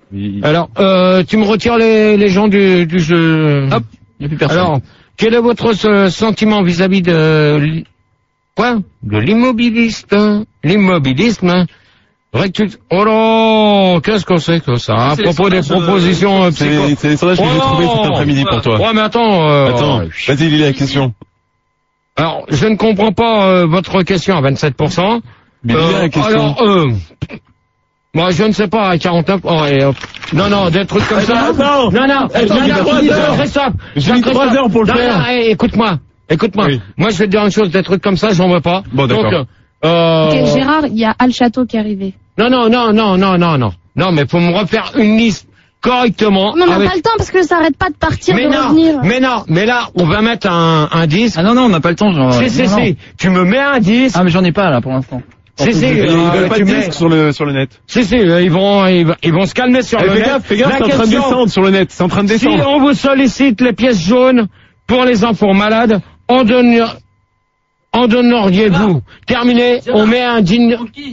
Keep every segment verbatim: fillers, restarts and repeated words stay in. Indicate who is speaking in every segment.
Speaker 1: Il...
Speaker 2: Alors, euh, tu me retires les, les gens du, du jeu.
Speaker 1: Hop, il n'y a plus personne.
Speaker 2: Alors, quel est votre euh, sentiment vis-à-vis de... Quoi? De l'immobiliste. L'immobilisme. Rectu... Oh là, qu'est-ce qu'on sait que ça? À propos des propositions euh, psycho...
Speaker 3: C'est, c'est les sondages que j'ai trouvés cet après-midi pour toi.
Speaker 2: Ouais, mais attends... Euh,
Speaker 3: attends,
Speaker 2: euh,
Speaker 3: vas-y, lis la question.
Speaker 2: Alors, je ne comprends pas euh, votre question à vingt-sept pour cent.
Speaker 3: Mais lis
Speaker 2: euh,
Speaker 3: la question.
Speaker 2: Alors, euh... moi, je ne sais pas, à quarante-neuf... Oh, et, hop. Non, non, des trucs comme ça...
Speaker 3: Attends,
Speaker 2: non, non,
Speaker 3: attends,
Speaker 2: non,
Speaker 3: j'ai
Speaker 2: non,
Speaker 3: trois heures.
Speaker 2: Christophe,
Speaker 3: J'ai mis trois heures pour le
Speaker 2: non,
Speaker 3: faire.
Speaker 2: Non, hey, écoute-moi, écoute-moi. Oui. Moi, je vais te dire une chose, des trucs comme ça, j'en veux pas.
Speaker 3: Bon, d'accord.
Speaker 2: Donc, euh...
Speaker 4: Ok, Gérard, il y a Al Château qui est arrivé.
Speaker 2: Non, non, non, non, non, non, non. Non, mais faut me refaire une liste correctement.
Speaker 4: Mais on n'a
Speaker 2: avec...
Speaker 4: pas le temps parce que ça arrête pas de partir,
Speaker 2: mais
Speaker 4: de
Speaker 2: non,
Speaker 4: revenir.
Speaker 2: Mais non, mais là, on va mettre un, un disque.
Speaker 1: Ah non, non, on n'a pas le temps, genre.
Speaker 2: Si, si, si. Tu me mets un disque.
Speaker 1: Ah, mais j'en ai pas, là, pour l'instant.
Speaker 2: Si, si,
Speaker 3: ils
Speaker 2: euh,
Speaker 3: veulent pas
Speaker 2: tu
Speaker 3: de
Speaker 2: mets...
Speaker 3: disque sur le, sur le net.
Speaker 2: Si, si, euh, ils vont, ils, vont- ils vont se calmer sur
Speaker 3: Eh,
Speaker 2: le
Speaker 3: fais
Speaker 2: net.
Speaker 3: gaffe, fais gaffe,
Speaker 2: La
Speaker 3: c'est en train de
Speaker 2: question,
Speaker 3: descendre sur le net, c'est en train de
Speaker 2: si
Speaker 3: descendre.
Speaker 2: on vous sollicite les pièces jaunes pour les enfants malades, en donne, en donneriez-vous? Terminé, on met un digne,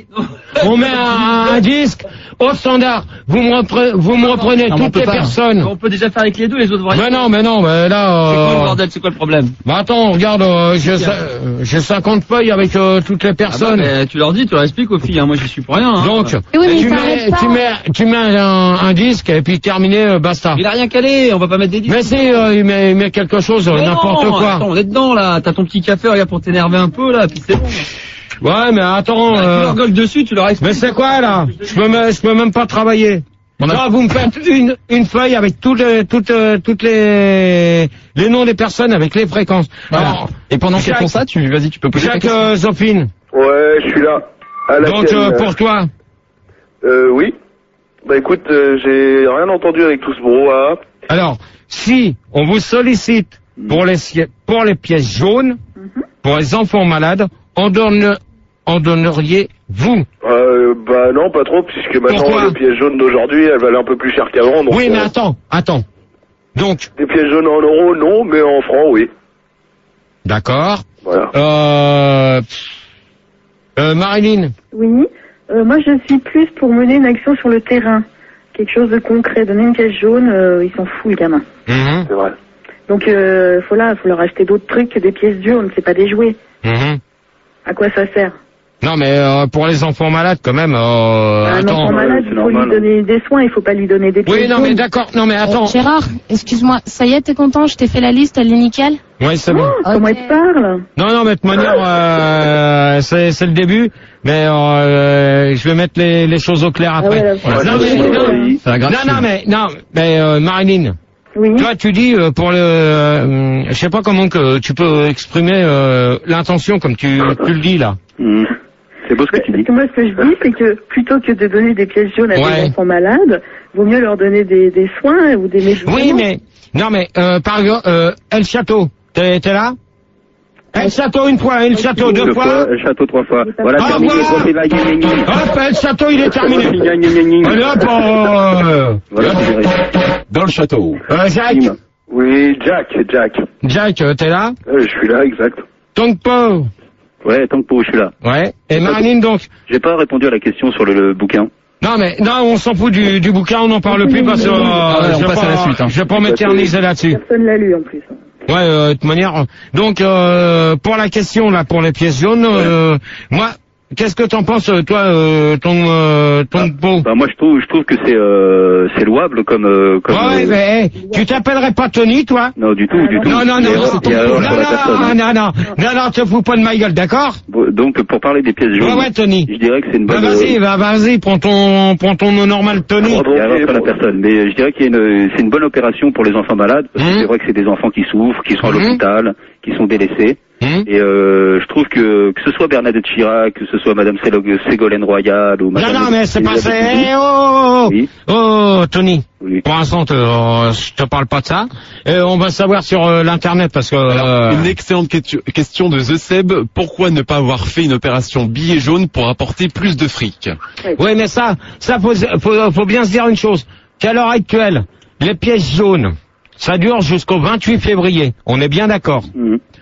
Speaker 2: on met un, un disque au standard. Vous me reprenez, vous me reprenez
Speaker 1: Non, mais on
Speaker 2: toutes
Speaker 1: peut
Speaker 2: les
Speaker 1: pas.
Speaker 2: personnes.
Speaker 5: On peut déjà faire avec les deux, les autres vont
Speaker 2: Mais non, mais non, mais là,
Speaker 5: C'est quoi le
Speaker 2: euh,
Speaker 5: bordel, c'est quoi le problème?
Speaker 2: bah attends, regarde, euh, j'ai, euh, j'ai cinquante feuilles avec euh, toutes les
Speaker 5: Ah bah,
Speaker 2: personnes.
Speaker 5: mais tu leur dis, tu leur expliques aux filles, hein, moi j'y suis pour rien. Hein.
Speaker 2: Donc,
Speaker 4: Eh oui, mais
Speaker 2: tu,
Speaker 4: il
Speaker 2: mets,
Speaker 4: s'arrête pas.
Speaker 2: tu mets, tu mets un, un disque et puis terminé, euh, basta.
Speaker 5: Il a rien calé, on va pas mettre des disques.
Speaker 2: Mais si, euh, il met, il met quelque chose, euh,
Speaker 5: Mais
Speaker 2: n'importe
Speaker 5: non,
Speaker 2: quoi.
Speaker 5: Attends, on est dedans là, t'as ton petit café, regarde, pour t'énerver un peu là, puis c'est bon.
Speaker 2: Ouais, mais attends,
Speaker 5: Tu
Speaker 2: euh,
Speaker 5: leur gueules dessus, tu leur expliques.
Speaker 2: mais c'est quoi là? Je peux, me- je peux même pas travailler.
Speaker 1: On a-
Speaker 2: Là, vous me faites une, une feuille avec toutes les, toutes, euh, toutes les, les noms des personnes avec les fréquences.
Speaker 1: Voilà.
Speaker 2: Alors,
Speaker 1: Et pendant qu'ils
Speaker 2: Jacques-
Speaker 1: font ça, tu, vas-y, tu peux poser ta
Speaker 2: Jacques
Speaker 1: question.
Speaker 2: euh, Zopine.
Speaker 6: Ouais, je suis là. À
Speaker 2: Donc,
Speaker 6: laquelle,
Speaker 2: euh, pour toi.
Speaker 6: euh, oui. Bah écoute, euh, j'ai rien entendu avec tout ce brouhaha.
Speaker 2: Alors, si on vous sollicite pour les, si- pour les pièces jaunes, pour les enfants malades, en donne, en donneriez-vous?
Speaker 6: Euh, bah non, pas trop, puisque maintenant
Speaker 2: Pourquoi
Speaker 6: les pièces jaunes d'aujourd'hui, elles valent un peu plus cher qu'avant. Donc,
Speaker 2: Oui, mais
Speaker 6: euh,
Speaker 2: attends, attends. Donc,
Speaker 6: des pièces jaunes en euros, non, mais en francs, oui.
Speaker 2: d'accord.
Speaker 6: Voilà.
Speaker 2: Euh, euh, Marilyn.
Speaker 7: Oui, euh, moi je suis plus pour mener une action sur le terrain, quelque chose de concret. Donner une pièce jaune, euh, ils s'en foutent, les gamins.
Speaker 2: Mhm,
Speaker 6: C'est vrai.
Speaker 7: Donc euh, faut là, faut leur acheter d'autres trucs que des pièces jaunes, c'est pas des jouets.
Speaker 2: mhm.
Speaker 7: À quoi ça sert?
Speaker 2: Non, mais euh, pour les enfants malades, quand même. Euh,
Speaker 7: Un
Speaker 2: attends.
Speaker 7: enfant malade,
Speaker 6: c'est
Speaker 7: il faut
Speaker 6: normal.
Speaker 7: lui donner des soins, il faut pas lui donner des pièces
Speaker 2: Oui, non, mais
Speaker 7: jaunes.
Speaker 2: d'accord. Non, mais attends.
Speaker 4: Euh, Gérard, excuse-moi, ça y est, t'es content? Je t'ai fait la liste, elle est nickel?
Speaker 2: Oui, c'est bon.
Speaker 7: Oh, comment
Speaker 4: Ok.
Speaker 7: elle te parle?
Speaker 2: Non, non, mais de toute manière, euh, c'est, c'est le début. Mais euh, je vais mettre les, les choses au clair
Speaker 7: Ah
Speaker 2: après.
Speaker 7: ouais, là,
Speaker 6: Ouais,
Speaker 7: faut-
Speaker 2: non, mais,
Speaker 6: ouais,
Speaker 2: non,
Speaker 6: ouais.
Speaker 1: Ça va grave.
Speaker 2: non, non, mais non, mais euh, Marilyn.
Speaker 7: Oui.
Speaker 2: Toi, tu dis euh, pour le, euh, je sais pas comment que tu peux exprimer euh, l'intention comme tu, tu le dis là.
Speaker 6: Mmh. C'est beau ce que tu
Speaker 7: Parce
Speaker 6: dis.
Speaker 7: que moi, ce que je dis, c'est que plutôt que de donner des pièces jaunes à
Speaker 2: Ouais.
Speaker 7: des enfants malades, vaut mieux leur donner des, des soins ou des médicaments.
Speaker 2: Oui, mais non, mais euh, par exemple, euh, El Château, t'es, t'es là? El Château une fois, El Château deux fois.
Speaker 6: Le château trois fois.
Speaker 7: Voilà,
Speaker 2: Au
Speaker 6: terminé.
Speaker 2: revoir.
Speaker 6: Profil la gagne, gagne, gagne.
Speaker 2: Hop, El Château, il est terminé.
Speaker 6: Gagne, gagne, gagne, gagne.
Speaker 2: Allez hop, euh,
Speaker 6: Voilà, c'est vrai.
Speaker 3: Dans le château.
Speaker 2: euh, Jacques,
Speaker 6: Oui, Jack, Jack.
Speaker 2: Jack, euh, t'es là?
Speaker 6: Euh, je suis là, exact.
Speaker 2: Tongpo,
Speaker 6: Ouais, tant que pour, je suis là.
Speaker 2: ouais. Et Marilyn donc.
Speaker 6: J'ai pas répondu à la question sur le, le bouquin.
Speaker 2: Non mais non, on s'en fout du, du bouquin, on n'en parle plus parce que euh,
Speaker 1: ouais, on
Speaker 2: je vais
Speaker 1: passe
Speaker 2: pas,
Speaker 1: à la suite, hein.
Speaker 2: je vais pas m'éterniser là-dessus.
Speaker 7: Personne l'a lu en plus.
Speaker 2: Ouais, euh, de toute manière. Donc euh, pour la question là, pour les pièces jaunes, euh, moi, qu'est-ce que t'en penses, toi, euh, ton euh, ton pot?
Speaker 6: Bah moi je trouve, je trouve que c'est euh, c'est louable comme euh, comme.
Speaker 2: Ouais,
Speaker 6: euh,
Speaker 2: mais hey, tu t'appellerais pas Tony, toi?
Speaker 6: Non du tout, du tout.
Speaker 2: Non, non, non,
Speaker 6: Et
Speaker 2: non,
Speaker 6: alors-
Speaker 2: c'est ton
Speaker 6: et alors,
Speaker 2: pot.
Speaker 6: sur la personne.
Speaker 2: non, non, non, non, non, te fous pas de ma gueule, d'accord?
Speaker 6: Bon, donc pour parler des pièces jaunes,
Speaker 2: Ouais, ouais, Tony.
Speaker 6: je dirais que c'est une
Speaker 2: Bah
Speaker 6: bonne.
Speaker 2: vas-y, bah vas-y, prends ton, prends ton nom normal, Tony.
Speaker 6: Et alors sur la personne, mais je dirais qu'il y a une, c'est une bonne opération pour les enfants malades, parce que
Speaker 2: Mmh.
Speaker 6: c'est vrai que c'est des enfants qui souffrent, qui sont à
Speaker 2: Mmh.
Speaker 6: l'hôpital, qui sont délaissés.
Speaker 2: Hum
Speaker 6: Et euh, je trouve que que ce soit Bernadette Chirac, que ce soit Madame Ségolène Ségolène Royal ou Madame.
Speaker 2: Non, non, mais c'est pas ça.
Speaker 6: Elisabeth
Speaker 2: Eh, oh, oh,
Speaker 6: Oui.
Speaker 2: oh, Tony.
Speaker 6: Oui.
Speaker 2: Pour l'instant, te- euh, je te parle pas de ça. Euh, on va savoir sur euh, l'internet parce que. euh,
Speaker 3: Une excellente question- question de The Seb. Pourquoi ne pas avoir fait une opération billet jaune pour apporter plus de fric?
Speaker 2: Oui, mais ça, ça faut, faut, faut bien se dire une chose. Qu'à l'heure actuelle, les pièces jaunes, ça dure jusqu'au vingt-huit février. On est bien d'accord.
Speaker 6: Mhm.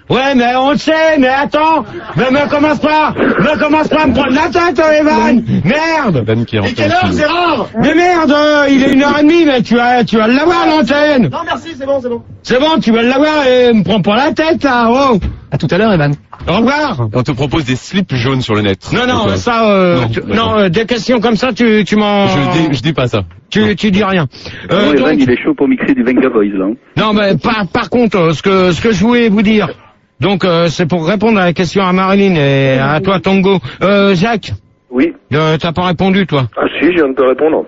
Speaker 2: Ouais, mais on le sait, mais attends, mais me commence pas, me commence pas à me prendre la tête, euh, Evan. Merde.
Speaker 3: Evan qui est en
Speaker 2: Et quelle
Speaker 3: plein
Speaker 2: heure,
Speaker 3: film.
Speaker 2: Gérard? Mais merde, euh, il est une heure et demie, mais tu vas, tu vas l'avoir l'antenne.
Speaker 5: Non, merci, c'est bon, c'est bon.
Speaker 2: C'est bon, tu vas l'avoir et me prends pas la tête, là, oh.
Speaker 1: À tout à l'heure, Evan.
Speaker 2: Au revoir.
Speaker 3: On te propose des slips jaunes sur le net.
Speaker 2: Non, non,
Speaker 3: Donc, euh,
Speaker 2: ça, euh,
Speaker 3: non,
Speaker 2: tu-
Speaker 3: d'accord.
Speaker 2: non, euh, des questions comme ça, tu, tu m'en,
Speaker 3: Je dis, je dis pas ça.
Speaker 2: tu, tu dis rien. Euh,
Speaker 6: Ouais, Evan,
Speaker 2: donc,
Speaker 6: il est chaud pour mixer du Venga Boys, là. hein.
Speaker 2: non, mais par, par contre, euh, ce que, ce que je voulais vous dire, donc, euh, c'est pour répondre à la question à Marilyn et à toi, Tongo. Euh, Jacques,
Speaker 8: Oui.
Speaker 2: euh, t'as pas répondu, toi.
Speaker 8: Ah si, je viens de te répondre.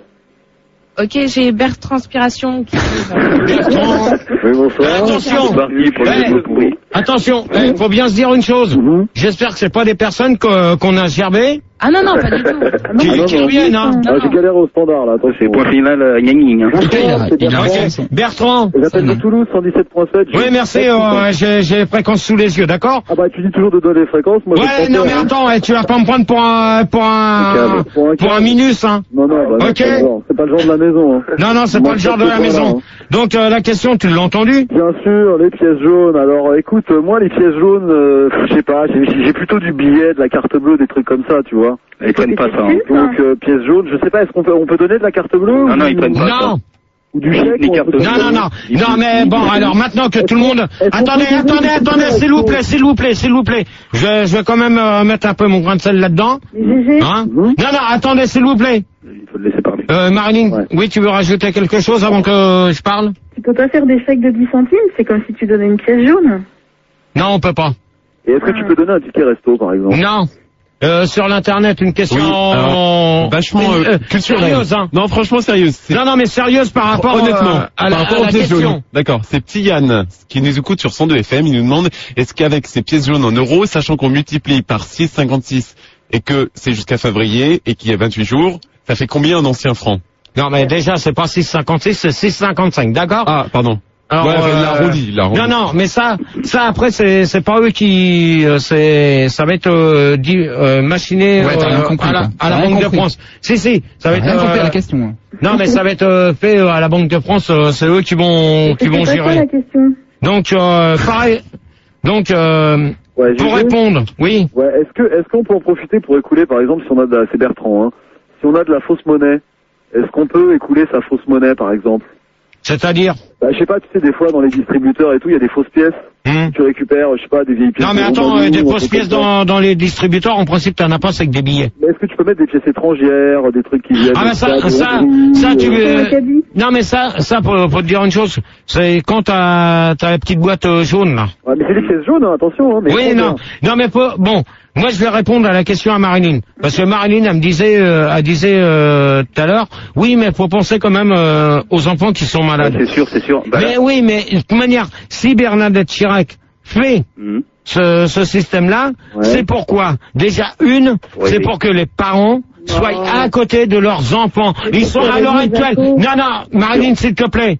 Speaker 4: Ok, j'ai Bertranspiration qui
Speaker 2: Bertrand,
Speaker 8: Oui, bonsoir.
Speaker 2: attention,
Speaker 6: C'est parti pour le
Speaker 2: Ouais.
Speaker 6: jeu pourri.
Speaker 2: attention, il faut bien se dire une chose. J'espère que c'est pas des personnes que- qu'on a gerbées,
Speaker 4: Ah non, non, pas du tout.
Speaker 2: qui,
Speaker 7: non,
Speaker 2: qui
Speaker 7: non,
Speaker 2: reviennent, hein.
Speaker 7: non.
Speaker 8: Ah, j'ai galéré au standard, là,
Speaker 6: C'est
Speaker 8: attention.
Speaker 6: point final, euh, gna gna, hein.
Speaker 1: Ok, il a-
Speaker 8: c'est
Speaker 1: il a
Speaker 8: Bertrand.
Speaker 1: raison.
Speaker 2: Bertrand,
Speaker 8: J'appelle de Toulouse, cent dix-sept point sept.
Speaker 2: oui, merci, euh, j'ai j'ai les fréquences sous les yeux, d'accord?
Speaker 8: Ah bah, tu dis toujours de donner les fréquences, moi
Speaker 2: Ouais,
Speaker 8: j'ai
Speaker 2: non,
Speaker 8: pas
Speaker 2: mais
Speaker 8: peur, hein.
Speaker 2: attends, eh, tu vas pas me prendre pour un, pour un,
Speaker 8: Ok, pour un
Speaker 2: pour un
Speaker 8: câble.
Speaker 2: minus, hein.
Speaker 8: Non, non, bah, non,
Speaker 2: Ok.
Speaker 8: c'est pas le genre. C'est pas le genre de la maison, hein.
Speaker 2: Non, non, c'est
Speaker 8: Moi,
Speaker 2: pas le genre de
Speaker 8: c'est
Speaker 2: la
Speaker 8: pas
Speaker 2: maison.
Speaker 8: là, hein.
Speaker 2: Donc, euh, la question, tu l'as entendu?
Speaker 8: Bien sûr, les pièces jaunes. Alors, écoute, euh, moi, les pièces jaunes, euh, je sais pas, j'ai j'ai plutôt du billet, de la carte bleue, des trucs comme ça, tu vois.
Speaker 6: Ils prennent pas ça, hein.
Speaker 8: Donc, euh, pièces jaunes, je sais pas, est-ce qu'on peut, on peut donner de la carte bleue
Speaker 6: Non,
Speaker 8: ou,
Speaker 6: non, ils prennent pas ça.
Speaker 2: Non.
Speaker 8: ou du chèque
Speaker 6: Ni
Speaker 8: ou on
Speaker 6: carte
Speaker 8: peut-
Speaker 6: bleue.
Speaker 2: Non, non, non. Non, mais bon, alors maintenant que tout le monde...
Speaker 8: Est-ce qu'on
Speaker 2: Attendez,
Speaker 8: peut donner
Speaker 2: attendez,
Speaker 8: des
Speaker 2: attendez,
Speaker 8: petits
Speaker 2: s'il vous
Speaker 8: restos
Speaker 2: plaît, s'il vous plaît, s'il vous plaît. Je, je vais quand même euh, mettre un peu mon grain de sel là-dedans.
Speaker 7: G G,
Speaker 2: Hein?
Speaker 8: Mhm.
Speaker 2: Non, non, attendez, s'il vous plaît.
Speaker 6: Il faut le laisser parler.
Speaker 2: Euh, Marilyn,
Speaker 8: Ouais.
Speaker 2: oui, tu veux rajouter quelque chose avant que je parle?
Speaker 7: tu peux pas faire des chèques de dix centimes, c'est comme si tu donnais une pièce jaune.
Speaker 2: Non, on peut pas.
Speaker 8: Et est-ce que tu peux donner un ticket resto, par exemple?
Speaker 2: Non. Euh, sur l'internet, une question
Speaker 3: Oui, alors, vachement euh,
Speaker 2: Euh,
Speaker 3: culturelle.
Speaker 2: sérieuse, hein.
Speaker 3: Non, franchement sérieuse. C'est-
Speaker 2: Non, non, mais sérieuse par rapport
Speaker 3: Honnêtement,
Speaker 2: euh, à la,
Speaker 3: par rapport
Speaker 2: à
Speaker 3: aux
Speaker 2: la
Speaker 3: pièces
Speaker 2: question.
Speaker 3: jaunes. D'accord, c'est petit Yann qui nous écoute sur cent deux F M. Il nous demande est-ce qu'avec ces pièces jaunes en euros, sachant qu'on multiplie par six virgule cinquante-six et que c'est jusqu'à février et qu'il y a vingt-huit jours, ça fait combien en ancien franc?
Speaker 2: Non, mais déjà, c'est pas six virgule cinquante-six, c'est six virgule cinquante-cinq, d'accord?
Speaker 3: Ah, pardon.
Speaker 2: Alors,
Speaker 3: ouais,
Speaker 2: euh,
Speaker 3: il l'a arrondi, il l'a arrondi.
Speaker 2: Non, non, mais ça, ça après, c'est, c'est pas eux qui, euh, c'est, ça va être euh, dit, euh, machiné
Speaker 1: Ouais, t'as rien
Speaker 2: euh,
Speaker 1: compris,
Speaker 2: à la,
Speaker 1: quoi.
Speaker 2: à la
Speaker 1: T'as rien
Speaker 2: Banque de
Speaker 1: compris.
Speaker 2: France. Si, si, ça va
Speaker 1: T'as
Speaker 2: être.
Speaker 1: rien compris à
Speaker 2: euh,
Speaker 1: la question. hein.
Speaker 2: non, mais ça va être euh, fait euh, à la Banque de France. euh, c'est eux qui vont, qui
Speaker 7: C'était
Speaker 2: vont
Speaker 7: pas ça
Speaker 2: gérer.
Speaker 7: la question.
Speaker 2: Donc, euh, pareil. Donc, euh,
Speaker 8: Ouais,
Speaker 2: pour
Speaker 8: G G?
Speaker 2: répondre, oui.
Speaker 8: Ouais, est-ce que, est-ce qu'on peut en profiter pour écouler, par exemple, si on a de la, c'est Bertrand, hein, si on a de la fausse monnaie, est-ce qu'on peut écouler sa fausse monnaie, par exemple?
Speaker 2: C'est-à-dire.
Speaker 8: Bah, je sais pas, tu sais, des fois, dans les distributeurs et tout, il y a des fausses pièces.
Speaker 2: Hmm.
Speaker 8: Tu récupères, je sais pas, des vieilles pièces.
Speaker 2: Non, mais
Speaker 8: de
Speaker 2: attends,
Speaker 8: Roumanie
Speaker 2: euh, des
Speaker 8: ou un
Speaker 2: fausses
Speaker 8: truc
Speaker 2: pièces
Speaker 8: comme ça.
Speaker 2: dans, dans les distributeurs, en principe, t'en as pas, c'est que des billets.
Speaker 8: Mais est-ce que tu peux mettre des pièces étrangères, des trucs qui viennent
Speaker 2: Ah, mais
Speaker 8: de
Speaker 2: ça,
Speaker 8: de
Speaker 2: ça,
Speaker 8: Hongrie,
Speaker 2: ça, tu
Speaker 8: euh,
Speaker 2: veux.
Speaker 7: Dans la cabine.
Speaker 2: Non, mais ça, ça, pour, pour te dire une chose, c'est quand t'as, t'as la petite boîte euh, jaune, là.
Speaker 8: Ouais, mais c'est des pièces jaunes, hein, attention, hein, mais
Speaker 2: Oui,
Speaker 8: étrangères.
Speaker 2: non. Non, mais pour- bon, moi, je vais répondre à la question à Marilyn. Parce que Marilyn, elle me disait, euh, elle disait, euh, tout à l'heure, oui, mais faut penser quand même, euh, aux enfants qui sont
Speaker 6: Ouais,
Speaker 2: malades.
Speaker 6: c'est sûr, c'est sûr. Bah,
Speaker 2: Mais oui, mais de toute manière, si Bernadette Chirac fait
Speaker 6: hum.
Speaker 2: ce, ce système-là,
Speaker 8: Ouais.
Speaker 2: c'est pourquoi? Déjà, une,
Speaker 6: Oui.
Speaker 2: c'est pour que les parents soient à côté de leurs enfants. Ils sont à l'heure actuelle. Non, non, Marilyn, s'il te plaît,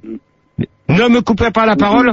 Speaker 2: ne me coupez pas la parole.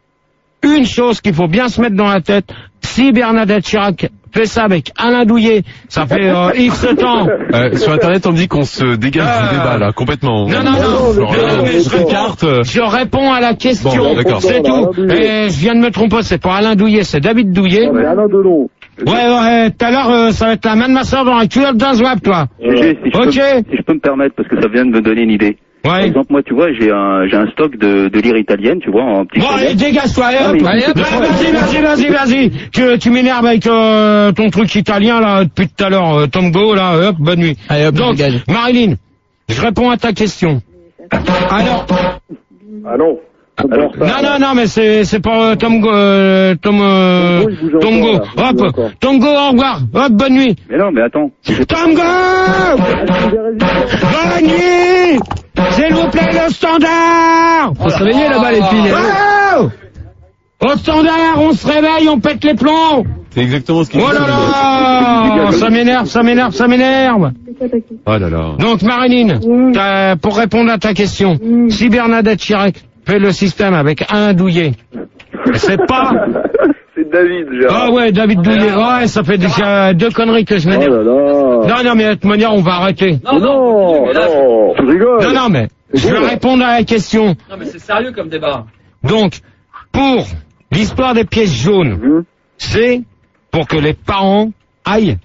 Speaker 2: Une chose qu'il faut bien se mettre dans la tête, si Bernadette Chirac fait ça avec Alain Douillet, ça fait euh, X temps.
Speaker 3: Euh, sur internet, on dit qu'on se dégage
Speaker 2: Euh,
Speaker 3: du débat, là, complètement.
Speaker 2: Non, non, non,
Speaker 8: Non,
Speaker 2: non,
Speaker 8: mais-
Speaker 2: non, mais je
Speaker 8: non,
Speaker 2: réponds,
Speaker 3: carte, euh,
Speaker 2: je réponds à la question,
Speaker 3: Bon, d'accord.
Speaker 2: c'est
Speaker 8: Alain
Speaker 2: tout.
Speaker 8: Douillet.
Speaker 2: Et je viens de me tromper, c'est pas Alain Douillet, c'est David Douillet.
Speaker 8: Ouais, mais Alain Delon.
Speaker 2: Ouais, ouais, tout à l'heure, euh, ça va être la main de ma soeur dans la culotte d'un zouap, toi.
Speaker 6: G G, si je,
Speaker 2: Ok.
Speaker 6: peux, si je peux me permettre, parce que ça vient de me donner une idée. Par
Speaker 2: Ouais.
Speaker 6: exemple, moi, tu vois, j'ai un, j'ai un stock de, de lire italienne, tu vois, en petit
Speaker 2: Bon, allez,
Speaker 6: collet.
Speaker 2: dégage-toi, allez,
Speaker 6: Ah,
Speaker 2: hop.
Speaker 6: mais-
Speaker 2: Allez, hop, vas-y, vas-y, vas-y, vas-y. Tu, tu m'énerves avec euh, ton truc italien, là, depuis tout à l'heure, euh, Tomgo, là, hop, bonne nuit.
Speaker 1: Allez, hop,
Speaker 2: Donc,
Speaker 1: dégage.
Speaker 2: Marilyn, je réponds à ta question. Alors,
Speaker 8: Ah non.
Speaker 6: Alors,
Speaker 2: non, non, non, mais c'est, c'est pour euh, Tomgo, euh, Tom, euh,
Speaker 8: Tomgo, il bouge
Speaker 2: Tomgo.
Speaker 8: encore, là, il bouge
Speaker 2: Hop,
Speaker 8: encore.
Speaker 2: Tomgo, au revoir. Hop, bonne nuit.
Speaker 6: mais non, mais attends.
Speaker 2: Tomgo! Bonne nuit! S'il vous plaît, le standard!
Speaker 1: Faut se réveiller là-bas, les filles.
Speaker 2: Oh! Au standard, on se réveille, on pète les plombs!
Speaker 3: C'est exactement ce qu'il
Speaker 2: Oh là là! Ça m'énerve, ça m'énerve, ça m'énerve!
Speaker 7: C'est quoi ta question?
Speaker 3: Oh là là.
Speaker 2: Donc, Marilyn,
Speaker 7: Oui.
Speaker 2: t'as- pour répondre à ta question,
Speaker 7: Mm.
Speaker 2: si Bernadette Chirac fait le système avec un douillet, c'est pas...
Speaker 8: C'est David,
Speaker 2: Ah
Speaker 8: Gérard.
Speaker 2: ouais, David Douillet, ouais, ça fait déjà deux conneries que je
Speaker 8: Oh
Speaker 2: m'énerve.
Speaker 8: là là.
Speaker 2: Non, non, mais de toute manière, on va arrêter.
Speaker 8: Oh non,
Speaker 5: mais là,
Speaker 8: non, tu rigoles.
Speaker 2: Non, non, mais je vais répondre à la question.
Speaker 5: Non, mais c'est sérieux comme débat.
Speaker 2: Donc, pour L'histoire des pièces jaunes,
Speaker 8: Mhm.
Speaker 2: c'est pour que les parents aillent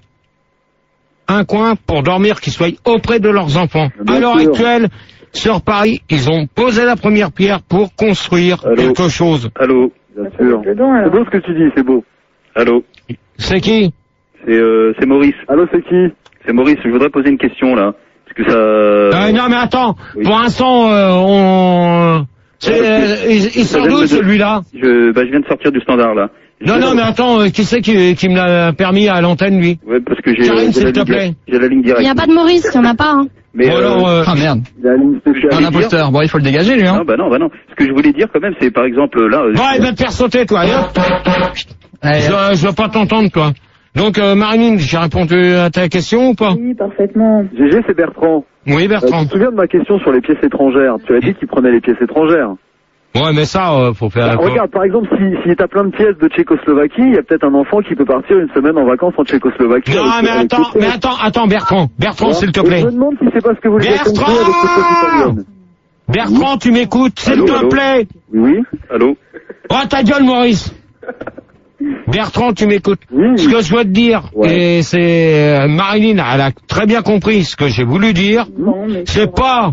Speaker 2: un coin pour dormir, qu'ils soient auprès de leurs enfants.
Speaker 8: Bien
Speaker 2: À l'heure
Speaker 8: sûr.
Speaker 2: actuelle, sur Paris, ils ont posé la première pierre pour construire
Speaker 6: Allô
Speaker 2: quelque chose.
Speaker 6: Allô
Speaker 8: Bien sûr.
Speaker 7: Dedans,
Speaker 8: C'est
Speaker 7: alors.
Speaker 8: beau ce que tu dis, c'est beau.
Speaker 6: Allô
Speaker 2: C'est qui?
Speaker 6: C'est euh, c'est Maurice.
Speaker 8: Allô, c'est qui?
Speaker 6: C'est Maurice, je voudrais poser une question là. Parce que ça...
Speaker 2: Euh, non mais attends,
Speaker 6: oui.
Speaker 2: pour l'instant, euh, on... C'est, euh, il, il sort d'où celui-là?
Speaker 6: Je, bah, je viens de sortir du standard là.
Speaker 2: Non, non, mais attends, euh, qui c'est qui, qui me l'a permis à l'antenne, lui?
Speaker 6: Ouais, parce que j'ai
Speaker 2: Karine,
Speaker 6: j'ai la
Speaker 2: s'il te
Speaker 6: ligne-
Speaker 2: plaît.
Speaker 6: j'ai la ligne
Speaker 4: Il
Speaker 6: directe.
Speaker 4: n'y a pas de Maurice, il n'y en a pas. Hein.
Speaker 6: Mais
Speaker 2: Bon,
Speaker 6: euh,
Speaker 2: alors, euh,
Speaker 1: Ah merde,
Speaker 8: Il a une spéciale.
Speaker 1: un
Speaker 6: dire-
Speaker 1: imposteur. Bon, il faut le dégager, lui, hein.
Speaker 6: non, bah non, bah non. Ce que je voulais dire quand même, c'est par exemple là. euh,
Speaker 2: bon, il va te faire sauter, toi. Et hop.
Speaker 1: Allez,
Speaker 2: Je, je veux pas t'entendre, toi. Donc, euh, Marilyn, j'ai répondu à ta question ou pas?
Speaker 7: Oui, parfaitement.
Speaker 8: G G, c'est Bertrand.
Speaker 2: Oui,
Speaker 8: Euh,
Speaker 2: Bertrand.
Speaker 8: tu te souviens de ma question sur les pièces étrangères? Tu as dit qu'il prenait les pièces étrangères.
Speaker 2: Ouais, mais ça, euh, faut faire...
Speaker 8: Bah,
Speaker 2: faut-
Speaker 8: regarde, par exemple, si, si t'as plein de pièces de Tchécoslovaquie, il y a peut-être un enfant qui peut partir une semaine en vacances en Tchécoslovaquie.
Speaker 2: Non,
Speaker 8: avec-
Speaker 2: mais
Speaker 8: avec
Speaker 2: attends,
Speaker 8: ses
Speaker 2: mais
Speaker 8: pièces.
Speaker 2: attends, attends, Bertrand. Bertrand,
Speaker 8: Voilà.
Speaker 2: s'il te
Speaker 8: Et
Speaker 2: plaît.
Speaker 8: je me demande si c'est pas ce que vous voulez
Speaker 2: Bertrand
Speaker 8: compris avec les pièces italiennes.
Speaker 2: Bertrand, tu m'écoutes, s'il
Speaker 6: Allô,
Speaker 2: te
Speaker 6: allô
Speaker 2: plaît.
Speaker 8: Oui, oui.
Speaker 6: Allô
Speaker 2: Oh, ta gueule, Maurice. Bertrand, tu m'écoutes.
Speaker 8: Oui.
Speaker 2: Ce que je dois te dire,
Speaker 8: Ouais.
Speaker 2: et c'est euh, Marilyn, elle a très bien compris ce que j'ai voulu dire.
Speaker 7: Bon, mais
Speaker 2: C'est pas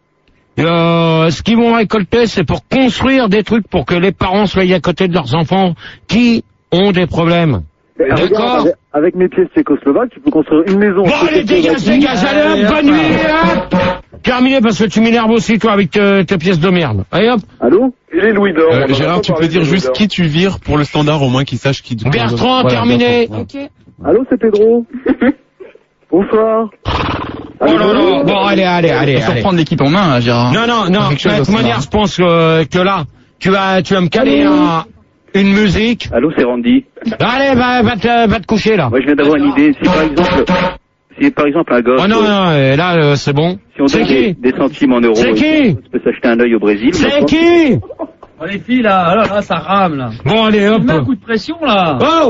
Speaker 2: euh, ce qu'ils vont récolter, c'est pour construire des trucs pour que les parents soient à côté de leurs enfants qui ont des problèmes.
Speaker 8: Mais
Speaker 2: D'accord.
Speaker 8: regarde, avec, avec mes pièces tchécoslovaques, tu peux construire une maison.
Speaker 2: Bon,
Speaker 8: en
Speaker 2: allez, dégage,
Speaker 8: Tchécoslovaquie.
Speaker 2: dégage, allez, hop, bonne nuit, hop. Terminé, parce que tu m'énerves aussi, toi, avec te- tes pièces de merde. Allez, hop.
Speaker 8: Allô?
Speaker 9: Et les Louis d'or.
Speaker 3: Euh,
Speaker 9: on en a
Speaker 3: Gérard,
Speaker 9: pas
Speaker 3: tu peux
Speaker 9: parlé
Speaker 3: dire
Speaker 9: des Louis
Speaker 3: juste
Speaker 9: d'or.
Speaker 3: qui tu vires pour le standard, au moins qu'ils sachent qui...
Speaker 2: Bertrand,
Speaker 3: Voilà,
Speaker 2: terminé.
Speaker 3: Bertrand,
Speaker 4: Ok.
Speaker 8: Allô, c'est Pedro. Bonsoir.
Speaker 2: Oh là là, bon, allez, allez, allez,
Speaker 1: Faut
Speaker 2: allez.
Speaker 1: reprendre l'équipe en main, hein, Gérard.
Speaker 2: Non, non, non,
Speaker 1: Quelque chose
Speaker 2: de
Speaker 1: au
Speaker 2: toute manière, je pense que, que là, tu vas, tu vas me caler un- une musique.
Speaker 6: Allô, c'est Randy.
Speaker 2: Allez, va, va, te, va te coucher, là.
Speaker 6: Moi, je viens d'avoir une idée. Si par exemple, si par exemple un gosse,
Speaker 2: Oh non, non, euh, là, euh, c'est bon.
Speaker 6: si on
Speaker 2: C'est
Speaker 6: donne des,
Speaker 2: qui?
Speaker 6: des centimes en euros,
Speaker 2: C'est qui?
Speaker 6: on peut s'acheter un œil au Brésil.
Speaker 2: C'est qui?
Speaker 5: Oh, les filles, là, ah là, là, ça rame, là.
Speaker 2: Bon, allez, hop.
Speaker 5: Mets un coup de pression, là.
Speaker 2: Oh!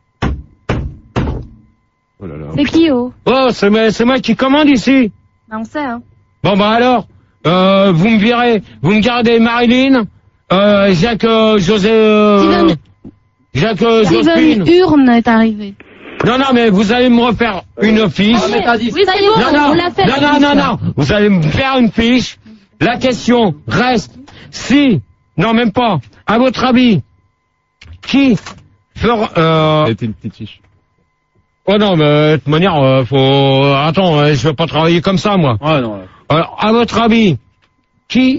Speaker 3: Oh là là.
Speaker 4: C'est qui, oh?
Speaker 2: Oh, c'est moi, c'est moi qui commande ici.
Speaker 4: Bah, on sait, hein.
Speaker 2: Bon, bah alors, euh, vous me virez, vous me gardez Marilyn, euh, Jacques, euh, José, euh,
Speaker 4: Steven.
Speaker 2: Jacques, euh,
Speaker 4: Steven
Speaker 2: Jospin.
Speaker 4: Urne est arrivé.
Speaker 2: Non, non, mais vous allez me refaire une fiche.
Speaker 5: Ah, mais t'as dit-
Speaker 4: Oui, ça y est,
Speaker 2: Non, non,
Speaker 4: on l'a fait.
Speaker 2: non,
Speaker 4: la
Speaker 2: non,
Speaker 4: fiche,
Speaker 2: non,
Speaker 4: là.
Speaker 2: non. Vous allez me faire une fiche. La question reste si, non, même pas. À votre avis, qui fera, euh,
Speaker 3: C'était une petite fiche.
Speaker 2: oh non, mais de toute manière, euh, faut, attends, euh, je veux pas travailler comme ça, moi.
Speaker 5: Ouais, non, là.
Speaker 2: Alors, à votre avis, qui,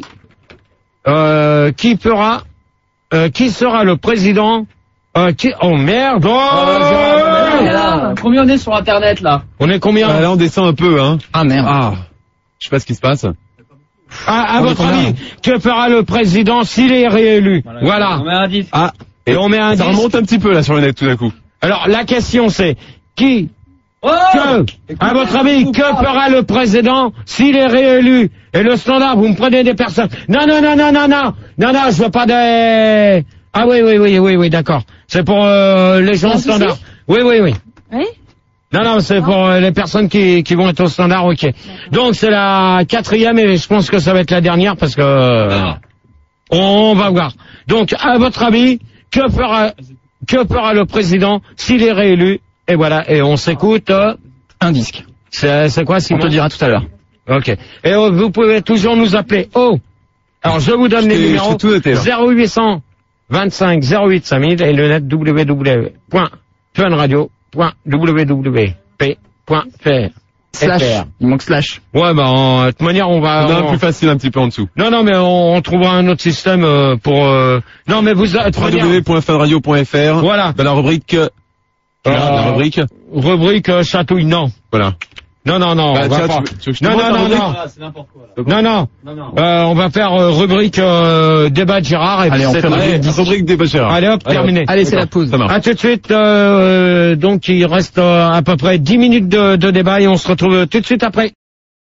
Speaker 2: euh, qui fera, euh, qui sera le président, euh, qui, oh merde, oh,
Speaker 5: Ah, là, combien on est sur Internet, là?
Speaker 2: on est combien?
Speaker 3: Ah, là, on descend un peu, hein.
Speaker 1: Ah merde.
Speaker 3: Ah. Je sais pas ce qui se passe.
Speaker 2: À, à
Speaker 1: On est
Speaker 2: votre
Speaker 1: combien,
Speaker 2: avis, que fera le président s'il est réélu? Voilà.
Speaker 5: On met un disque.
Speaker 3: Ah.
Speaker 2: Et on met un
Speaker 3: Ça
Speaker 2: disque.
Speaker 3: remonte un petit peu, là, sur le net, tout d'un coup.
Speaker 2: Alors, la question c'est, qui,
Speaker 5: Oh!
Speaker 2: que, à votre avis, que fera le président s'il est réélu? Et le standard, vous me prenez des personnes. Non, non, non, non, non, non, non, non, je veux pas des... Ah oui, oui, oui, oui, oui, d'accord. C'est pour euh, les gens
Speaker 4: Un
Speaker 2: au
Speaker 4: souci
Speaker 2: standard. Oui, oui, oui.
Speaker 4: Oui?
Speaker 2: Non, non, c'est pour euh, les personnes qui, qui vont être au standard, ok. Donc c'est la quatrième et je pense que ça va être la dernière parce que euh, on va voir. Donc, à votre avis, que fera que fera le président s'il est réélu? Et voilà, et on s'écoute. euh,
Speaker 1: Un disque.
Speaker 2: c'est c'est quoi,
Speaker 1: On
Speaker 2: Simon?
Speaker 1: te le dira tout à l'heure.
Speaker 2: Ok. Et euh, vous pouvez toujours nous appeler. Oh. Alors je vous donne
Speaker 3: Je
Speaker 2: les
Speaker 3: t'ai-
Speaker 2: numéros.
Speaker 3: je t'ai tout noté, là.
Speaker 2: zéro huit cent vingt-cinq zéro huit cinq mille et le net w w w point fun radio point w w w point f r.
Speaker 1: Slash. Il manque slash.
Speaker 2: Ouais, bah, en, de toute manière, on va...
Speaker 3: On a un
Speaker 2: on-
Speaker 3: plus facile un petit peu en dessous.
Speaker 2: Non, non, mais on, on trouvera un autre système euh, pour... euh, Non, mais vous... de toute manière,
Speaker 3: w w w point fun radio point f r.
Speaker 2: Voilà.
Speaker 3: Dans la rubrique... euh, tu
Speaker 2: Euh,
Speaker 3: regardes la rubrique.
Speaker 2: Rubrique euh, chatouille, non.
Speaker 3: Voilà.
Speaker 2: Non, non, non,
Speaker 3: Bah,
Speaker 2: on va
Speaker 3: tiens,
Speaker 2: pas.
Speaker 3: tu veux- tu veux que je te
Speaker 2: Non,
Speaker 3: montre
Speaker 2: non,
Speaker 3: la
Speaker 2: non,
Speaker 3: rubrique
Speaker 2: non.
Speaker 5: Ah, c'est n'importe quoi, là.
Speaker 2: Non, non.
Speaker 5: Non, non.
Speaker 2: Euh, on va faire euh, rubrique euh, débat de Gérard. Et
Speaker 1: Allez,
Speaker 2: puis
Speaker 1: on
Speaker 2: c'est
Speaker 1: fait
Speaker 2: tout.
Speaker 3: Allez, rubrique des Bachar.
Speaker 2: Allez, hop, terminé.
Speaker 1: Allez, c'est la pause.
Speaker 3: Ça marche.
Speaker 2: À tout de suite. Euh, donc, il reste euh, à peu près dix minutes de, de débat et on se retrouve tout de suite après.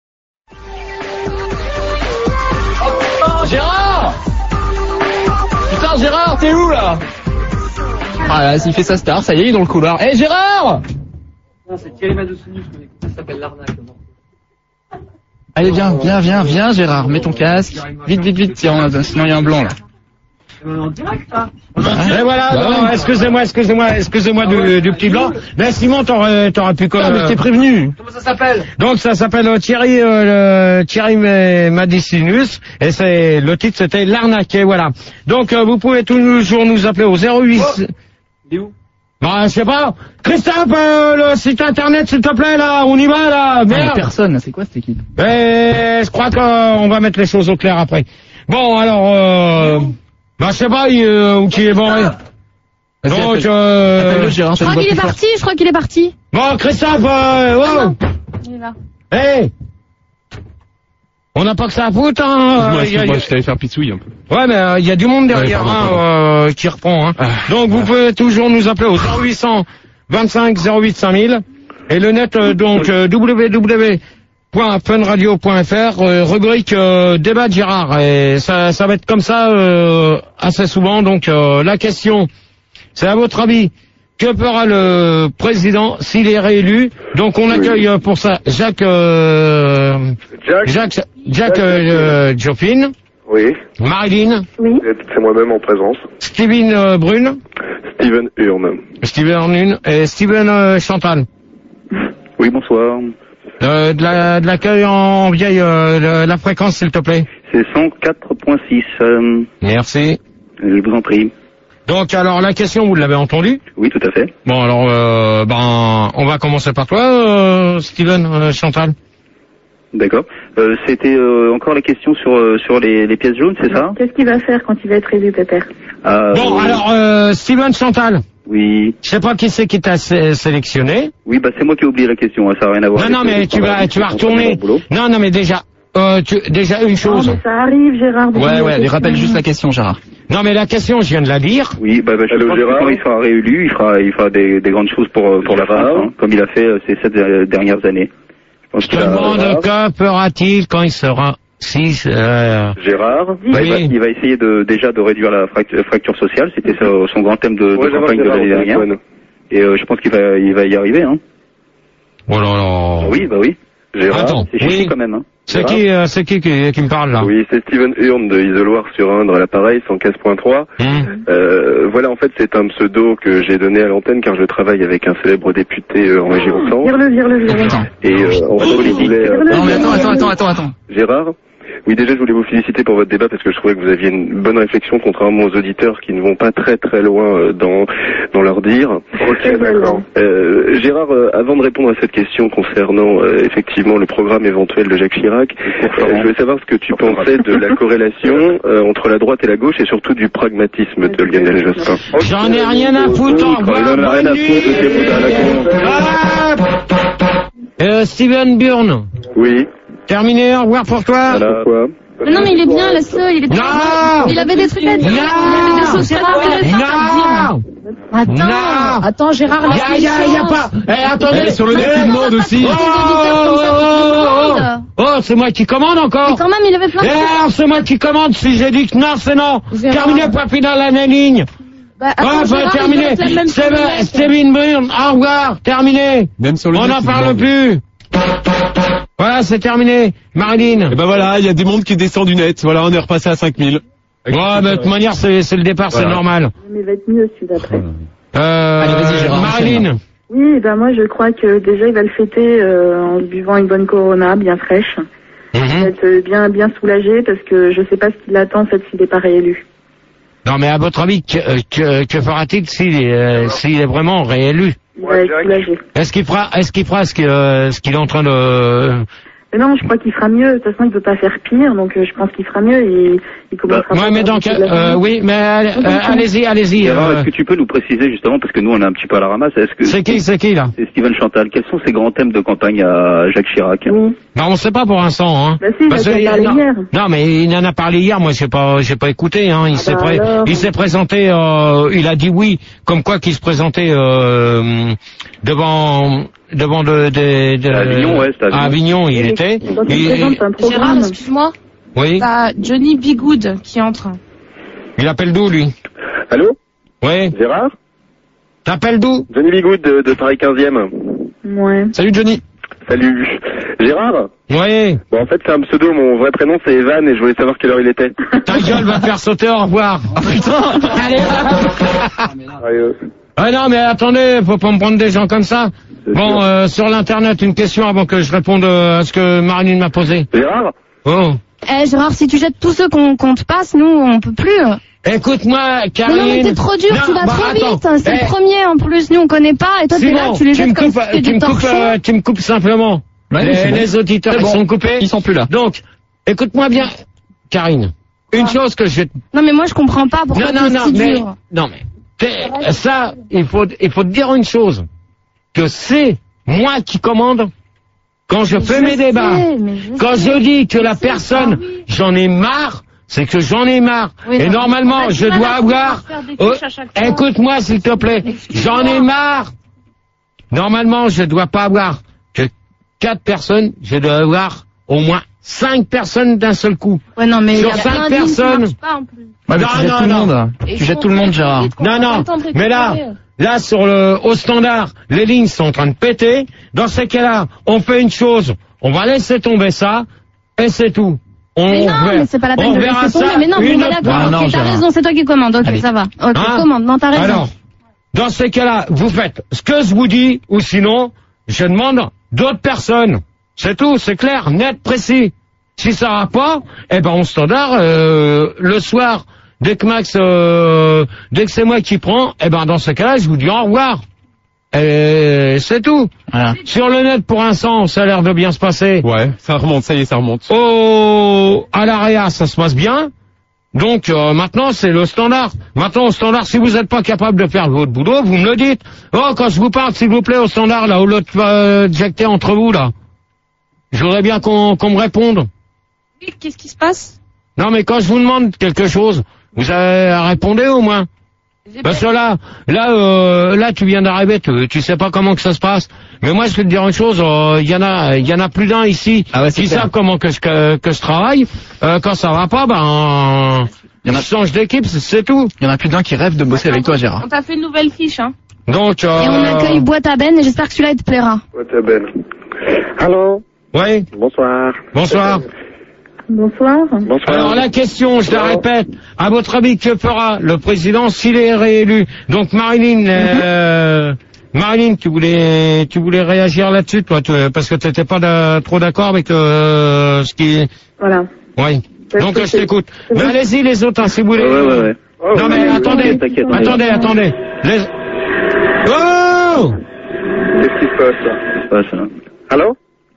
Speaker 5: Oh, Gérard! Putain, Gérard, t'es où, là?
Speaker 1: Ah là, s'il fait sa star, ça y est, il est dans le couloir. Eh Gérard!
Speaker 5: Non, c'est Thierry Madoussini, je connais. Ça s'appelle l'arnaque, non?
Speaker 1: Allez, viens, viens, viens, viens, Gérard, mets ton casque. Vite, vite, vite, tiens, sinon il y a un blanc là.
Speaker 5: En direct, là.
Speaker 2: Et voilà,
Speaker 1: Bah
Speaker 2: non,
Speaker 1: ouais.
Speaker 2: excusez-moi, excusez-moi, excusez-moi du, du petit blanc. Mais Simon, t'aurais, t'aurais pu
Speaker 1: Ah, mais t'es prévenu.
Speaker 5: Comment ça s'appelle?
Speaker 2: Donc ça s'appelle euh, Thierry euh, le, Thierry Ma- Madicinus et c'est le titre c'était l'arnaqué, voilà. Donc euh, vous pouvez toujours nous appeler au zéro huit.
Speaker 5: Il est où?
Speaker 2: Bah je sais pas. Christophe, euh, le site internet s'il te plaît là, on y va là.
Speaker 1: Ah,
Speaker 2: Merde.
Speaker 1: personne, c'est quoi cette équipe?
Speaker 2: Et je crois qu'on va mettre les choses au clair après. Bon alors, euh, bah je sais pas euh, où qui est bon. Donc euh,
Speaker 1: Appelle-le, Gérard,
Speaker 4: Je
Speaker 1: ça ne
Speaker 4: crois
Speaker 1: voit
Speaker 4: qu'il est
Speaker 1: plus faire.
Speaker 4: parti, je crois qu'il est parti.
Speaker 2: bon Christophe, euh,
Speaker 4: Ah
Speaker 2: wow.
Speaker 4: non, il est là.
Speaker 2: Hey, on n'a pas que ça à foutre, hein.
Speaker 3: Excuse-moi,
Speaker 2: Euh, y a-
Speaker 3: excuse-moi, je t'allais faire pissouille un peu.
Speaker 2: Ouais, mais il euh, y a du monde derrière
Speaker 3: Ouais, pardon,
Speaker 2: hein, euh, qui reprend. Hein.
Speaker 3: Ah.
Speaker 2: Donc vous pouvez toujours nous appeler au zéro huit cent vingt-cinq zéro huit cinq mille et le net euh, donc euh, w w w point fun radio point f r, euh, rubrique euh, débat de Gérard. Et ça, ça va être comme ça euh, assez souvent. Donc euh, la question, c'est à votre avis, que fera le président s'il est réélu? Donc on accueille euh, pour ça Jacques euh,
Speaker 8: Jack.
Speaker 2: Jacques Jacques euh, Joffin,
Speaker 8: Oui,
Speaker 2: Marilyn,
Speaker 7: Oui.
Speaker 8: c'est moi-même en présence.
Speaker 2: Steven euh, Brune,
Speaker 8: Steven Hurn.
Speaker 2: Steven Nune et Steven euh, Chantal.
Speaker 6: Oui, bonsoir.
Speaker 2: Euh, de la de l'accueil en vieille euh, le- la fréquence s'il te plaît.
Speaker 6: C'est cent quatre point six. Euh,
Speaker 2: Merci.
Speaker 6: je vous en prie.
Speaker 2: Donc alors la question vous l'avez entendue.
Speaker 6: Oui, tout à fait.
Speaker 2: Bon alors euh, ben on va commencer par toi euh, Steven euh, Chantal.
Speaker 6: D'accord. Euh, C'était euh, encore la question sur euh, sur les, les pièces jaunes, c'est ça?
Speaker 7: Qu'est-ce qu'il va faire quand il va être élu, Pépère?
Speaker 6: Ah,
Speaker 2: Bon
Speaker 6: euh,
Speaker 2: alors euh, Steven Chantal.
Speaker 6: Oui.
Speaker 2: Je sais pas qui c'est qui t'a sé- sélectionné.
Speaker 6: Oui, bah c'est moi qui ai oublié la question, hein, ça n'a rien à voir.
Speaker 2: Non non
Speaker 6: avec,
Speaker 2: mais
Speaker 6: euh,
Speaker 2: tu vas tu vas
Speaker 6: mon
Speaker 2: retourner.
Speaker 6: boulot.
Speaker 2: Non non mais déjà euh, tu, déjà une
Speaker 7: Non,
Speaker 2: chose.
Speaker 7: mais ça arrive, Gérard. de
Speaker 1: Ouais,
Speaker 7: poser la
Speaker 1: ouais, allez,
Speaker 7: question.
Speaker 1: rappelle juste la question, Gérard.
Speaker 2: Non mais la question je viens de la lire.
Speaker 6: Oui, bah, bah je
Speaker 8: Allô,
Speaker 6: pense
Speaker 8: Gérard.
Speaker 6: que quand il sera réélu, il fera il fera des, des grandes choses pour euh, pour la
Speaker 8: Gérard.
Speaker 6: France, hein, comme il a fait euh, ces sept euh, dernières années. Je pense
Speaker 2: Je
Speaker 6: qu'il
Speaker 2: te
Speaker 6: a-
Speaker 2: demande que fera-t-il quand il sera si euh,
Speaker 8: Gérard.
Speaker 6: Bah, il, va,
Speaker 2: Oui.
Speaker 6: il va essayer de déjà de réduire la frac- fracture sociale, c'était ça, son grand thème de, de
Speaker 8: Ouais, j'avais
Speaker 6: campagne de
Speaker 8: Gérard
Speaker 6: l'année
Speaker 8: au
Speaker 6: dernière.
Speaker 8: téléphone.
Speaker 6: Et euh, je pense qu'il va il va y arriver. Hein.
Speaker 2: Oh là là.
Speaker 6: Oui, bah oui.
Speaker 8: Gérard.
Speaker 2: Attends,
Speaker 6: C'est chichi
Speaker 2: oui.
Speaker 6: quand même. Hein.
Speaker 2: C'est qui, euh, c'est qui, qui qui me parle là?
Speaker 8: Oui, c'est Steven Hurn de Isoloir-sur-Indre à l'appareil cent quinze point trois.
Speaker 2: Hum.
Speaker 8: Euh, voilà, en fait, c'est un pseudo que j'ai donné à l'antenne car je travaille avec un célèbre député euh, en région centre.
Speaker 7: Vire-le, vire-le, vire-le.
Speaker 1: Attends.
Speaker 8: Et euh, en fait, je voulais... euh,
Speaker 1: Non mais attends, attends, attends, attends, attends.
Speaker 8: Gérard, oui, déjà, je voulais vous féliciter pour votre débat parce que je trouvais que vous aviez une bonne réflexion, contrairement aux auditeurs qui ne vont pas très très loin euh, dans dans leur dire.
Speaker 7: Ok, d'accord.
Speaker 8: Euh, Gérard, euh, avant de répondre à cette question concernant euh, effectivement le programme éventuel de Jacques Chirac, euh, je voulais savoir ce que tu pensais de la corrélation euh, entre la droite et la gauche et surtout du pragmatisme de Lionel Jospin.
Speaker 2: J'en ai rien à foutre, au revoir,
Speaker 8: Il en a rien à
Speaker 2: bonne
Speaker 8: foutre de ces bouddhas, la con.
Speaker 2: nuit. Ah Euh, Steven Burn,
Speaker 8: Oui,
Speaker 2: terminé, au revoir pour toi.
Speaker 8: voilà. Pourquoi
Speaker 4: Mais non, mais il est bien, laisse-le, il est bien.
Speaker 2: Non.
Speaker 4: Il avait des trucs à dire.
Speaker 2: Non.
Speaker 4: Il avait des choses très intéressantes à dire.
Speaker 2: Non.
Speaker 4: Attends,
Speaker 2: Non.
Speaker 4: attends, Gérard,
Speaker 2: Y a, y a, y a pas. Eh, attendez.
Speaker 1: Elle est sur le net, il demande aussi.
Speaker 2: Oh, oh, oh, oh, oh, c'est moi qui commande encore.
Speaker 4: Mais quand même, il avait plein de trucs.
Speaker 2: Eh, c'est moi qui commande. Si j'ai dit que non, c'est non.
Speaker 4: Gérard.
Speaker 2: Terminé, point final, la ligne.
Speaker 4: Bah,
Speaker 2: Ah,
Speaker 4: attends,
Speaker 2: bah,
Speaker 4: Gérard, il
Speaker 2: terminé.
Speaker 4: avait plein de mêmes
Speaker 2: Steven,
Speaker 4: problèmes.
Speaker 2: Steven Burn, au revoir, terminé.
Speaker 3: Même sur le
Speaker 2: On
Speaker 3: net,
Speaker 2: n'en
Speaker 3: il
Speaker 2: parle
Speaker 3: demande.
Speaker 2: plus. Voilà, c'est terminé. Marilyn.
Speaker 3: Et ben voilà, il y a des mondes qui descendent du net. Voilà, on est repassé à cinq mille.
Speaker 2: Ouais, mais de toute manière, c'est c'est le départ, c'est
Speaker 3: Voilà.
Speaker 2: normal.
Speaker 7: Mais il va être mieux celui d'après.
Speaker 2: Euh,
Speaker 1: Allez, vas-y, Gérard,
Speaker 2: Marilyn.
Speaker 7: Oui, ben moi je crois que déjà il va le fêter euh, en se buvant une bonne Corona bien fraîche. Il va
Speaker 2: Mhm.
Speaker 7: être euh, bien bien soulagé parce que je sais pas ce qu'il attend en fait s'il n'est pas réélu.
Speaker 2: Non, mais à votre avis, que, que, que fera-t-il s'il est, euh, s'il est vraiment réélu?
Speaker 7: Il va être soulagé.
Speaker 2: Est-ce qu'il fera, est-ce qu'il fera ce qu'il euh, ce qu'il est en train de...
Speaker 7: Mais non, je crois qu'il fera mieux. De toute façon, il peut pas faire pire, donc euh, je pense qu'il fera mieux. Il, il commencera.
Speaker 2: Ouais,
Speaker 7: pas
Speaker 2: mais
Speaker 7: à
Speaker 2: donc,
Speaker 7: faire beaucoup de la
Speaker 2: euh,
Speaker 7: vie.
Speaker 2: oui, mais allez- euh, allez-y, allez-y.
Speaker 6: Gérard,
Speaker 2: euh,
Speaker 6: est-ce que tu peux nous préciser justement, parce que nous on est un petit peu à la ramasse, est-ce que
Speaker 2: c'est qui, c'est qui, là?
Speaker 6: c'est Steven Chantal, quels sont ses grands thèmes de campagne à Jacques Chirac?
Speaker 7: Oui.
Speaker 2: Ben, on sait pas pour l'instant, hein.
Speaker 7: Bah si, il
Speaker 2: Parce
Speaker 7: a
Speaker 2: que-
Speaker 7: déjà parlé
Speaker 2: non,
Speaker 7: hier.
Speaker 2: non, mais il en a parlé hier, moi j'ai pas j'ai pas écouté, hein. Il
Speaker 7: Ah
Speaker 2: s'est
Speaker 7: bah
Speaker 2: pré-
Speaker 7: alors.
Speaker 2: il s'est présenté, euh, il a dit oui, comme quoi qu'il se présentait euh, devant devant de, de, de
Speaker 6: À Avignon, ouais, c'était à
Speaker 2: à Avignon, il
Speaker 7: Oui,
Speaker 2: était.
Speaker 7: Quand il
Speaker 2: Il-
Speaker 7: présente un
Speaker 4: Gérard,
Speaker 7: programme.
Speaker 4: excuse-moi.
Speaker 2: oui,
Speaker 4: T'as Johnny Bigood qui entre.
Speaker 2: il appelle d'où lui?
Speaker 8: Allô
Speaker 2: Oui,
Speaker 8: Gérard
Speaker 2: t'appelles d'où?
Speaker 8: Johnny Bigoud de, de Paris quinzième.
Speaker 7: Ouais.
Speaker 1: Salut Johnny.
Speaker 8: Salut. Gérard?
Speaker 2: Oui.
Speaker 8: Bon, en fait, c'est un pseudo, mon vrai prénom c'est Evan et je voulais savoir quelle heure il était.
Speaker 2: Ta gueule va te faire sauter, au revoir.
Speaker 1: Ah putain.
Speaker 2: Allez,
Speaker 8: Sérieux.
Speaker 2: ah non, mais attendez, faut pas me prendre des gens comme ça. Bon, euh, sur l'internet, une question avant que je réponde euh, à ce que Marilyn m'a posé.
Speaker 8: Gérard?
Speaker 2: Oh.
Speaker 4: Eh Gérard, si tu jettes tous ceux qu'on qu'on te passe, nous, on peut plus.
Speaker 2: Écoute-moi,
Speaker 4: Mais
Speaker 2: Karine.
Speaker 4: non, mais t'es trop dur,
Speaker 2: Non,
Speaker 4: tu vas
Speaker 2: bah,
Speaker 4: trop
Speaker 2: attends.
Speaker 4: vite. C'est
Speaker 2: Eh,
Speaker 4: le premier en plus, nous on connaît pas, et toi t'es là,
Speaker 2: Simon,
Speaker 4: tu les
Speaker 2: tu me
Speaker 4: jettes comme
Speaker 2: coupes,
Speaker 4: si c'était
Speaker 2: tu me
Speaker 4: du
Speaker 2: coupes,
Speaker 4: torchon.
Speaker 2: euh, tu me coupes simplement.
Speaker 1: Ouais,
Speaker 2: les,
Speaker 1: c'est bon.
Speaker 2: les auditeurs,
Speaker 1: C'est
Speaker 2: ils
Speaker 1: bon.
Speaker 2: sont coupés.
Speaker 1: Ils sont plus là.
Speaker 2: Donc, écoute-moi bien, Karine. Une chose que je vais te...
Speaker 4: Non mais moi je comprends pas pourquoi
Speaker 2: Non, non,
Speaker 4: t'es
Speaker 2: non,
Speaker 4: si
Speaker 2: mais,
Speaker 4: dur.
Speaker 2: non, mais, t'es- ça, il faut, il faut te dire une chose. Que c'est moi qui commande quand je fais
Speaker 4: Je
Speaker 2: mes
Speaker 4: sais,
Speaker 2: débats.
Speaker 4: mais je
Speaker 2: Quand
Speaker 4: sais.
Speaker 2: je dis que la
Speaker 4: Je sais,
Speaker 2: personne,
Speaker 4: ah oui.
Speaker 2: j'en ai marre, c'est que j'en ai marre.
Speaker 4: Oui,
Speaker 2: Et
Speaker 4: non,
Speaker 2: normalement,
Speaker 4: on a du
Speaker 2: je
Speaker 4: mal
Speaker 2: dois
Speaker 4: à
Speaker 2: avoir...
Speaker 4: faire des
Speaker 2: Oh,
Speaker 4: fiches à chaque fois.
Speaker 2: écoute-moi, s'il te plaît.
Speaker 4: Excuse-moi.
Speaker 2: J'en ai marre. Normalement, je dois pas avoir que quatre personnes, je dois avoir au moins cinq personnes d'un seul coup.
Speaker 4: Ouais non mais il y
Speaker 2: Sur
Speaker 4: a
Speaker 2: cinq
Speaker 4: plein de lignes qui
Speaker 2: personnes.
Speaker 4: marchent pas en plus.
Speaker 1: Ouais, mais
Speaker 2: Non,
Speaker 1: tu jettes
Speaker 2: non,
Speaker 1: tout le
Speaker 2: non.
Speaker 1: monde.
Speaker 4: Et
Speaker 1: Tu jettes
Speaker 4: faut
Speaker 1: tout le monde,
Speaker 4: faire
Speaker 1: Gérard.
Speaker 4: vite, qu'on
Speaker 2: Non,
Speaker 4: a pas
Speaker 2: non,
Speaker 4: le temps de
Speaker 2: mais là,
Speaker 4: récupérer.
Speaker 2: là, sur le, au standard, les lignes sont en train de péter. Dans ces cas-là, on fait une chose, on va laisser tomber ça, et c'est tout. On
Speaker 4: Mais non,
Speaker 2: verra-
Speaker 4: mais c'est pas la
Speaker 2: on
Speaker 4: peine de
Speaker 2: verra
Speaker 4: laisser
Speaker 2: ça
Speaker 4: tomber. Mais non,
Speaker 2: une
Speaker 4: bon, bah,
Speaker 2: autre
Speaker 4: d'accord,
Speaker 1: fois. Non,
Speaker 4: ok, t'as
Speaker 1: Gérard.
Speaker 4: raison, c'est toi qui commande, ok,
Speaker 1: Allez.
Speaker 4: ça va. Ok,
Speaker 2: Hein
Speaker 4: commande, non, t'as raison.
Speaker 2: Alors, dans ces cas-là, vous faites ce que je vous dis, ou sinon, je demande d'autres personnes. C'est tout, c'est clair, net, précis. Si ça va pas, eh ben, on standard, euh, le soir, dès que Max, euh, dès que c'est moi qui prends, eh ben, dans ce cas-là, je vous dis au revoir. Et c'est tout.
Speaker 1: Voilà.
Speaker 2: Sur le net, pour l'instant, ça a l'air de bien se passer.
Speaker 3: Ouais, ça remonte, ça y est, ça remonte.
Speaker 2: Au, à l'Area, ça se passe bien. Donc, euh, maintenant, c'est le standard. Maintenant, au standard, si vous n'êtes pas capable de faire votre boulot, vous me le dites. Oh, quand je vous parle, s'il vous plaît, au standard, là, où l'autre va injecter entre vous, là. Je voudrais bien qu'on qu'on me réponde.
Speaker 4: Qu'est-ce qui se passe?
Speaker 2: Non, mais quand je vous demande quelque chose, vous avez répondez au moins. Parce que là, là, euh, là, tu viens d'arriver, tu, tu sais pas comment que ça se passe. Mais moi, je vais te dire une chose, il y en a, il y en a plus d'un ici
Speaker 1: Ah ouais, c'est
Speaker 2: qui
Speaker 1: clair.
Speaker 2: savent comment que je, que, que je travaille. Euh, quand ça va pas, ben,
Speaker 1: Il y en a-
Speaker 2: je change d'équipe, c'est- c'est tout.
Speaker 1: Il y en a plus d'un qui rêve de bosser avec toi, Gérard.
Speaker 4: On t'a fait une nouvelle fiche, hein.
Speaker 2: Donc, euh,
Speaker 4: Et on accueille Boîte à Ben, et j'espère que celui-là, il te plaira.
Speaker 8: Ouais, t'es belle. Allô?
Speaker 2: oui,
Speaker 8: Bonsoir.
Speaker 2: bonsoir.
Speaker 7: Bonsoir.
Speaker 8: Bonsoir.
Speaker 2: Alors la question, je la répète, à votre avis, que fera le président s'il est réélu? Donc Marilyn, euh, Marilyn, tu voulais, tu voulais réagir là-dessus, toi, tu- parce que tu n'étais pas da- trop d'accord avec euh, ce qui...
Speaker 7: Voilà.
Speaker 2: Oui.
Speaker 7: Parce
Speaker 2: Donc
Speaker 7: que
Speaker 2: je
Speaker 7: c'est-
Speaker 2: t'écoute.
Speaker 7: c'est
Speaker 2: Mais
Speaker 7: vrai.
Speaker 2: allez-y les autres, hein, si vous voulez.
Speaker 6: Ouais, ouais, ouais.
Speaker 2: Non mais
Speaker 8: oui,
Speaker 2: attendez,
Speaker 6: t'inquiète, on est
Speaker 2: attendez,
Speaker 6: là.
Speaker 2: attendez. Les... Oh
Speaker 8: Qu'est-ce qui se passe là?
Speaker 6: Ouais, ça.
Speaker 8: Allô?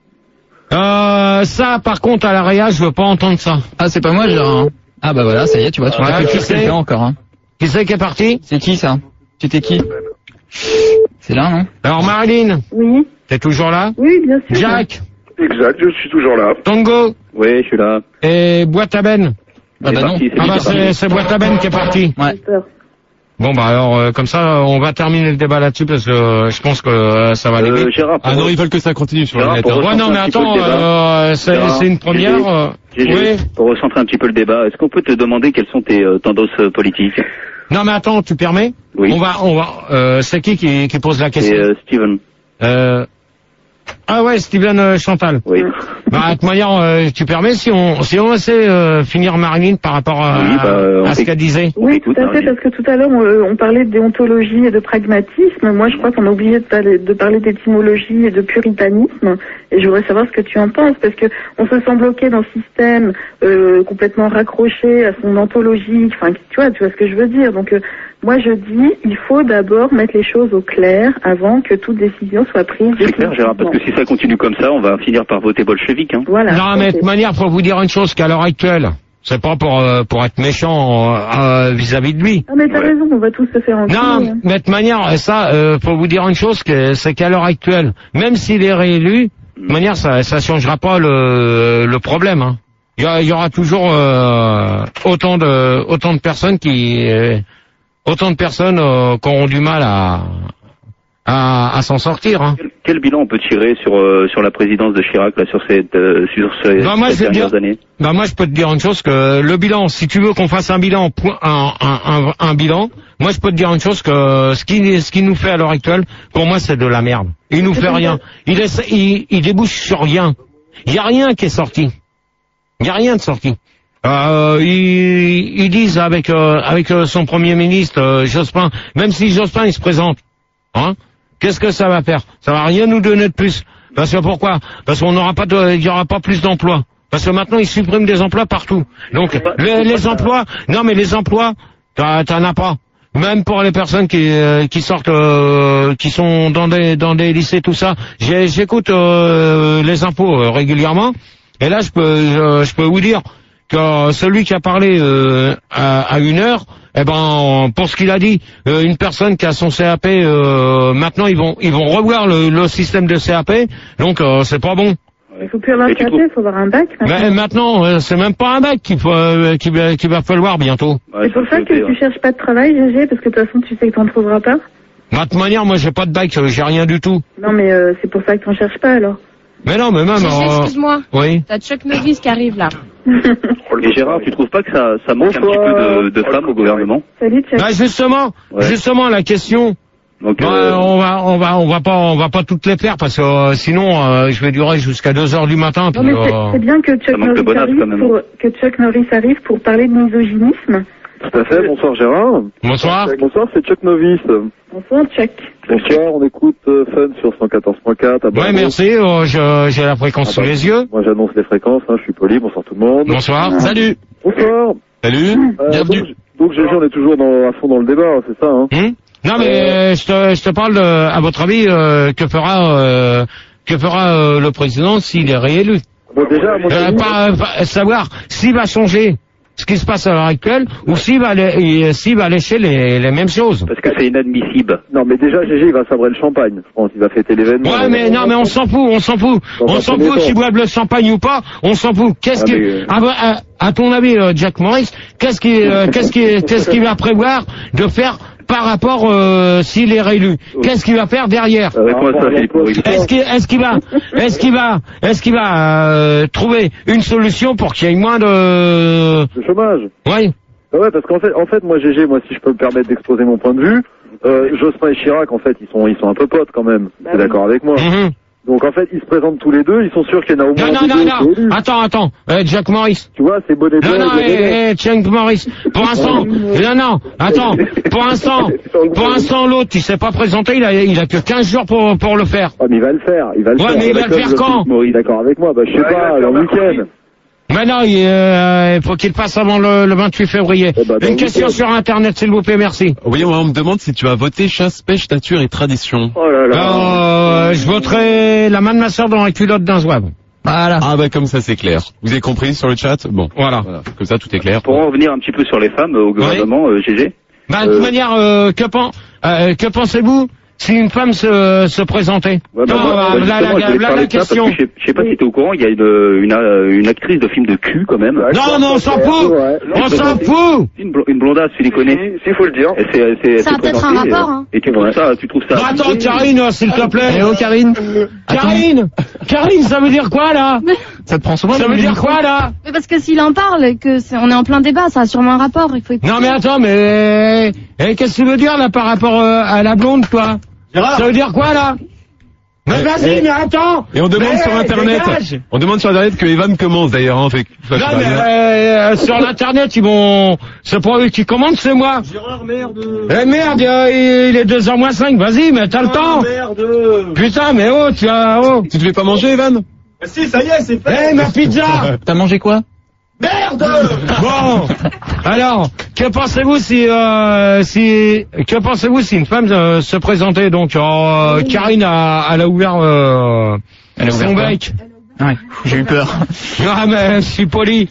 Speaker 2: euh, ça, par contre, à l'Area, je veux pas entendre ça.
Speaker 1: Ah, c'est pas moi, Gérard. hein. Ah bah voilà, ça y est, tu vois, tu
Speaker 2: Ouais,
Speaker 1: vois
Speaker 2: qui
Speaker 1: que
Speaker 2: c'est
Speaker 1: quelqu'un encore. Hein.
Speaker 2: Qui c'est qui est parti?
Speaker 1: C'est qui ça? Tu t'es qui? C'est là, non?
Speaker 2: Alors Marilyn,
Speaker 7: Oui.
Speaker 2: t'es toujours là?
Speaker 7: Oui, bien sûr.
Speaker 2: Jack,
Speaker 8: Exact, je suis toujours là.
Speaker 2: Tango
Speaker 6: Oui, je suis là.
Speaker 2: et Boîte à Ben.
Speaker 1: Ah
Speaker 6: C'est
Speaker 1: bah non.
Speaker 6: parti,
Speaker 2: Ah bah
Speaker 6: parti.
Speaker 2: c'est c'est Boîte à Ben qui est parti.
Speaker 1: Ouais.
Speaker 7: J'ai peur.
Speaker 2: Bon bah alors euh, comme ça on va terminer le débat là-dessus parce que euh, je pense que euh, ça va aller
Speaker 6: Euh,
Speaker 2: vite.
Speaker 6: Gérard, pour,
Speaker 3: Ah non, ils veulent que ça continue sur le
Speaker 6: Gérard,
Speaker 3: net.
Speaker 6: pour
Speaker 3: hein.
Speaker 2: Ouais non mais
Speaker 6: un petit peu
Speaker 2: attends,
Speaker 6: le débat.
Speaker 2: euh, c'est
Speaker 6: Gérard,
Speaker 2: c'est une première. euh,
Speaker 6: Gégé,
Speaker 2: oui.
Speaker 6: pour recentrer un petit peu le débat, est-ce qu'on peut te demander quelles sont tes euh, tendances euh, politiques?
Speaker 2: Non mais attends, tu permets?
Speaker 6: Oui.
Speaker 2: On va on va. Euh, c'est qui, qui qui pose la
Speaker 6: C'est
Speaker 2: question?
Speaker 6: euh, Steven.
Speaker 2: Euh, ah ouais, Steven euh, Chantal.
Speaker 6: Oui.
Speaker 2: Bah, de toute manière, euh, tu permets si on si on essaie euh, finir Marilyn par rapport à,
Speaker 6: Oui, bah, euh, on
Speaker 2: à ce
Speaker 6: fait-
Speaker 2: qu'elle disait.
Speaker 7: Oui,
Speaker 6: Écoute,
Speaker 7: tout à fait,
Speaker 6: Marie.
Speaker 7: parce que tout à l'heure, on, euh, on parlait de déontologie et de pragmatisme. Moi, je crois qu'on a oublié de parler, de parler d'étymologie et de puritanisme. Et je voudrais savoir ce que tu en penses, parce que on se sent bloqué dans ce système, euh, complètement raccroché à son ontologie. Enfin, tu vois, tu vois ce que je veux dire. Donc, euh, moi, je dis, il faut d'abord mettre les choses au clair avant que toute décision soit prise.
Speaker 6: C'est clair, Gérard, parce que si ça continue comme ça, on va finir par voter bolchevique. Hein.
Speaker 7: Voilà.
Speaker 2: Non, mais de
Speaker 7: Ok.
Speaker 2: toute manière, faut vous dire une chose qu'à l'heure actuelle, c'est pas pour euh, pour être méchant euh, euh, vis-à-vis de lui.
Speaker 7: Ah, mais t'as
Speaker 6: Ouais.
Speaker 7: raison, on va tous se faire enculer.
Speaker 2: Non,
Speaker 7: hein.
Speaker 2: mais de toute manière, ça, euh, faut vous dire une chose, que c'est qu'à l'heure actuelle, même s'il est réélu, de toute manière, ça ça changera pas le le problème. Hein. Il y, a- il y aura toujours euh, autant de autant de personnes qui euh, autant de personnes euh, qui auront du mal à à, à s'en sortir. Hein.
Speaker 6: Quel, quel bilan on peut tirer sur euh, sur la présidence de Chirac là sur cette euh, sur ces,
Speaker 2: bah, moi,
Speaker 6: ces dernières
Speaker 2: dire,
Speaker 6: années?
Speaker 2: Bah moi je peux te dire une chose, que le bilan, si tu veux qu'on fasse un bilan, un, un, un, un bilan, moi je peux te dire une chose, que ce qui ce qu'il nous fait à l'heure actuelle, pour moi c'est de la merde. Il nous fait rien. Il, essaie, il, il débouche sur rien. Il y a rien qui est sorti. Il y a rien de sorti. Euh, ils, ils disent avec euh, avec euh, son premier ministre euh, Jospin, même si Jospin il se présente, hein, qu'est-ce que ça va faire? Ça va rien nous donner de plus. Parce que pourquoi? Parce qu'on n'aura pas de, il y aura pas plus d'emplois. Parce que maintenant ils suppriment des emplois partout. Donc les, les emplois, non mais les emplois, t'en as pas. Même pour les personnes qui euh, qui sortent, euh, qui sont dans des dans des lycées, tout ça. J'écoute euh, les infos euh, régulièrement. Et là je peux je, je peux vous dire que celui qui a parlé euh, à, à une heure, eh ben pour ce qu'il a dit, euh, une personne qui a son C A P, euh, maintenant ils vont ils vont revoir le, le système de C A P, donc euh, c'est pas bon.
Speaker 7: Il faut plus avoir un C A P, il faut avoir un bac. Maintenant,
Speaker 2: Mais maintenant euh, c'est même pas un bac qu'il faut euh, qu'il va, qu'il va falloir bientôt.
Speaker 7: c'est pour ça que tu ouais. cherches pas de travail, G G, parce que de toute façon tu sais que t'en trouveras pas.
Speaker 2: De toute manière, moi j'ai pas de bac, j'ai rien du tout.
Speaker 7: Non mais euh, c'est pour ça que t'en cherches pas alors.
Speaker 2: Mais non, mais même.
Speaker 4: G G,
Speaker 2: euh...
Speaker 4: excuse-moi.
Speaker 2: Oui.
Speaker 4: T'as Chuck Norris qui arrive là.
Speaker 6: Et Gérard, tu trouves pas que ça, ça manque Bonsoir. un petit peu de, de femmes au gouvernement?
Speaker 7: Salut Chuck.
Speaker 2: Bah justement, ouais. justement la question. Donc, bah, euh... on va, on va, on va pas, on va pas toutes les faire parce que euh, sinon, euh, je vais durer jusqu'à deux heures du matin.
Speaker 7: Non mais c'est euh... bien que Chuck Norris arrive pour que Chuck Norris arrive pour parler de misogynisme.
Speaker 9: Tout à fait. Bonsoir Gérard.
Speaker 2: Bonsoir.
Speaker 9: Bonsoir, c'est Chuck Novice.
Speaker 7: Bonsoir Chuck.
Speaker 9: Bonsoir, on écoute euh, Fun sur cent quatorze point quatre.
Speaker 2: Ouais, merci. Euh, j'ai la fréquence ah, sous bah, les yeux.
Speaker 9: Moi, j'annonce les fréquences. Hein, je suis poli. Bonsoir tout le monde.
Speaker 2: Bonsoir. Ah. Salut.
Speaker 9: Bonsoir.
Speaker 3: Salut.
Speaker 9: Euh,
Speaker 3: Bienvenue.
Speaker 9: Donc, donc G G, on est toujours dans, à fond dans le débat, c'est ça, hein
Speaker 2: hum Non, mais euh... je, te, je te parle de, à votre avis, euh, que fera, euh, que fera euh, le président s'il est réélu?
Speaker 9: Bon, déjà, à mon
Speaker 2: euh,
Speaker 9: avis...
Speaker 2: pas, pas, savoir s'il va changer ce qui se passe à l'heure actuelle, ou s'il va, s'il va lécher les, les mêmes choses.
Speaker 6: Parce que c'est inadmissible.
Speaker 9: Non, mais déjà, G G, il va sabrer le champagne. Je pense qu'il va fêter l'événement.
Speaker 2: Ouais, mais non, mais on s'en fout, on s'en fout. On s'en fout s'il boit le champagne ou pas, on s'en fout. Qu'est-ce ah, qui, mais... à, à, à ton avis, euh, Jack Morris, qu'est-ce qui, euh, qu'est-ce qui, qu'est-ce qu'il va prévoir de faire par rapport euh, s'il est réélu? Qu'est-ce qu'il va faire derrière? Est-ce qu'il est-ce qu'il va est-ce qu'il va est-ce qu'il va euh, trouver une solution pour qu'il y ait moins de
Speaker 9: de chômage?
Speaker 2: Oui.
Speaker 9: Ah ouais, parce qu'en fait en fait moi G G, moi si je peux me permettre d'exposer mon point de vue, euh, Jospin et Chirac en fait ils sont ils sont un peu potes quand même. Bah, t'es oui. d'accord avec moi? Mm-hmm. Donc en fait, ils se présentent tous les deux, ils sont sûrs qu'il y en a au moins
Speaker 2: non, non, non, non, non, attends, attends, euh, Jack Morris.
Speaker 9: Tu vois, c'est bonnet
Speaker 2: Non, non, eh, eh, Jack Morris. Pour l'instant, non, non, attends, pour l'instant, pour l'instant, l'autre, il s'est pas présenté, il a, il a que quinze jours pour, pour le faire.
Speaker 9: Ah, mais il va le faire, il va le
Speaker 2: ouais,
Speaker 9: faire.
Speaker 2: Ouais, mais il va le faire quand?
Speaker 9: Maurice, d'accord avec moi, bah, je sais ouais, pas, le week-end.
Speaker 2: Mais non, il euh, faut qu'il passe avant le, le vingt-huit février. Eh bah, une question sur Internet, s'il vous plaît, merci.
Speaker 3: Oui, on me demande si tu as voté chasse, pêche, nature et tradition.
Speaker 9: Oh là là.
Speaker 2: Euh, je voterai la main de ma sœur dans la culotte d'un zouave. Voilà.
Speaker 3: Ah bah comme ça c'est clair. Vous avez compris sur le chat? Bon, voilà. voilà. Comme ça tout est clair.
Speaker 6: Pour en revenir un petit peu sur les femmes au gouvernement, oui. euh, G G.
Speaker 2: Bah de toute euh... manière, euh, que, pen euh, que pensez-vous si une femme se, se présentait?
Speaker 6: Ouais, bah,
Speaker 2: non,
Speaker 6: bah,
Speaker 2: bah, là, la, la, la, la question. Je sais,
Speaker 6: je sais pas si t'es au courant, il y a une, une, une actrice de film de cul quand même.
Speaker 2: Non, non, on s'en fout. Ouais. On s'en fout.
Speaker 6: Une, bl une blondasse, tu les connais?
Speaker 9: S'il faut le dire.
Speaker 4: Et c'est, c'est, ça a peut-être un rapport. Hein.
Speaker 6: Et tu trouves ça, tu trouves ça.
Speaker 2: Non, attends, Karine, s'il te plaît.
Speaker 1: Eh oh, Karine.
Speaker 2: Karine, Karine, ça veut dire quoi là?
Speaker 1: Ça te prend souvent?
Speaker 2: Ça veut dire quoi là?
Speaker 4: Mais parce que s'il en parle, que est, on est en plein débat, ça a sûrement un rapport. Il faut écouter.
Speaker 2: Non mais attends, mais eh, qu'est-ce que tu veux dire là par rapport euh, à la blonde, toi? Gérard. Ça veut dire quoi là? Mais vas-y, mais attends.
Speaker 3: Et on demande
Speaker 2: mais,
Speaker 3: sur internet.
Speaker 2: Dégage.
Speaker 3: On demande sur internet que Evan commence d'ailleurs. Hein, fait,
Speaker 2: non mais euh, sur l'internet ils vont. C'est pas eux qui commandent, c'est moi.
Speaker 9: Gérard, merde.
Speaker 2: Eh merde, il est deux heures moins cinq. Vas-y, mais t'as le temps.
Speaker 9: Merde.
Speaker 2: Putain, mais oh, tu as oh.
Speaker 3: Tu te fais pas manger, Evan?
Speaker 9: Ah, si, ça y est, c'est fait.
Speaker 2: Eh ma pizza.
Speaker 1: T'as mangé quoi?
Speaker 2: Merde. Bon. Alors, que pensez-vous si, euh, si, que pensez-vous si une femme euh, se présentait donc, euh, Karine a, elle a ouvert, euh,
Speaker 1: elle a ouvert
Speaker 2: son bec.
Speaker 1: Ouais, j'ai eu peur.
Speaker 2: Ah mais je suis poli.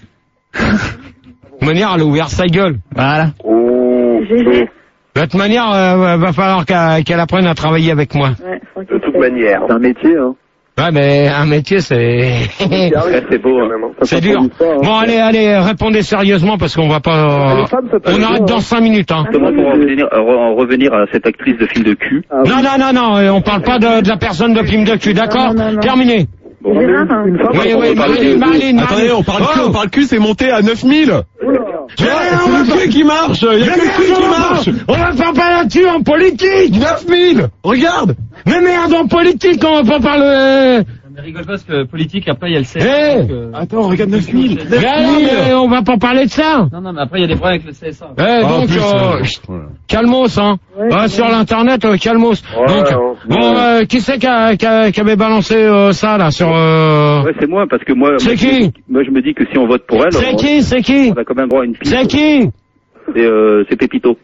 Speaker 2: De manière, elle a ouvert sa gueule.
Speaker 1: Voilà.
Speaker 9: Oh.
Speaker 2: De toute manière, euh, va falloir qu'elle qu'elle apprenne à travailler avec moi.
Speaker 7: Ouais,
Speaker 9: de toute manière. C'est un métier, hein.
Speaker 2: Ouais, mais un métier, c'est...
Speaker 6: c'est beau, hein.
Speaker 2: C'est dur. Bon, allez, allez, répondez sérieusement parce qu'on va pas... On arrête dans cinq minutes, hein.
Speaker 6: Justement, pour en revenir, en revenir à cette actrice de film de cul.
Speaker 2: Non, non, non, non, on parle pas de, de la personne de film de cul, d'accord? Terminé.
Speaker 6: Bon,
Speaker 2: oui, oui, Marlene, Marlene,
Speaker 3: Attendez, on parle cul, on parle cul, c'est monté à neuf mille.
Speaker 2: C'est le cul qui marche. Il y a que le cul qui marche. On va pas parler là-dessus en politique. neuf mille. Regarde. Mais merde, en politique, on va pas parler...
Speaker 5: Mais rigole pas parce que politique, après il y a le C S.
Speaker 2: Eh
Speaker 5: donc, euh...
Speaker 3: Attends, regarde neuf mille.
Speaker 2: Mais non, mais on va pas parler de ça.
Speaker 5: Non, non, mais après il y a des problèmes avec le C S A.
Speaker 2: Eh, donc,
Speaker 3: plus,
Speaker 2: euh,
Speaker 3: euh,
Speaker 2: calmos, hein.
Speaker 7: Ouais,
Speaker 2: Euh,
Speaker 7: ouais.
Speaker 2: sur l'internet, euh, calmos.
Speaker 6: Ouais,
Speaker 2: donc,
Speaker 6: ouais.
Speaker 2: bon, euh, qui c'est qui, a- qui, a- qui avait balancé euh, ça là sur euh...
Speaker 6: Ouais, c'est moi, parce que moi...
Speaker 2: C'est
Speaker 6: moi,
Speaker 2: qui?
Speaker 6: Moi, je me dis que si on vote pour elle...
Speaker 2: C'est
Speaker 6: on,
Speaker 2: qui? C'est qui?
Speaker 6: on a quand même droit à une piste.
Speaker 2: C'est qui?
Speaker 6: C'est, euh, c'est Pépito.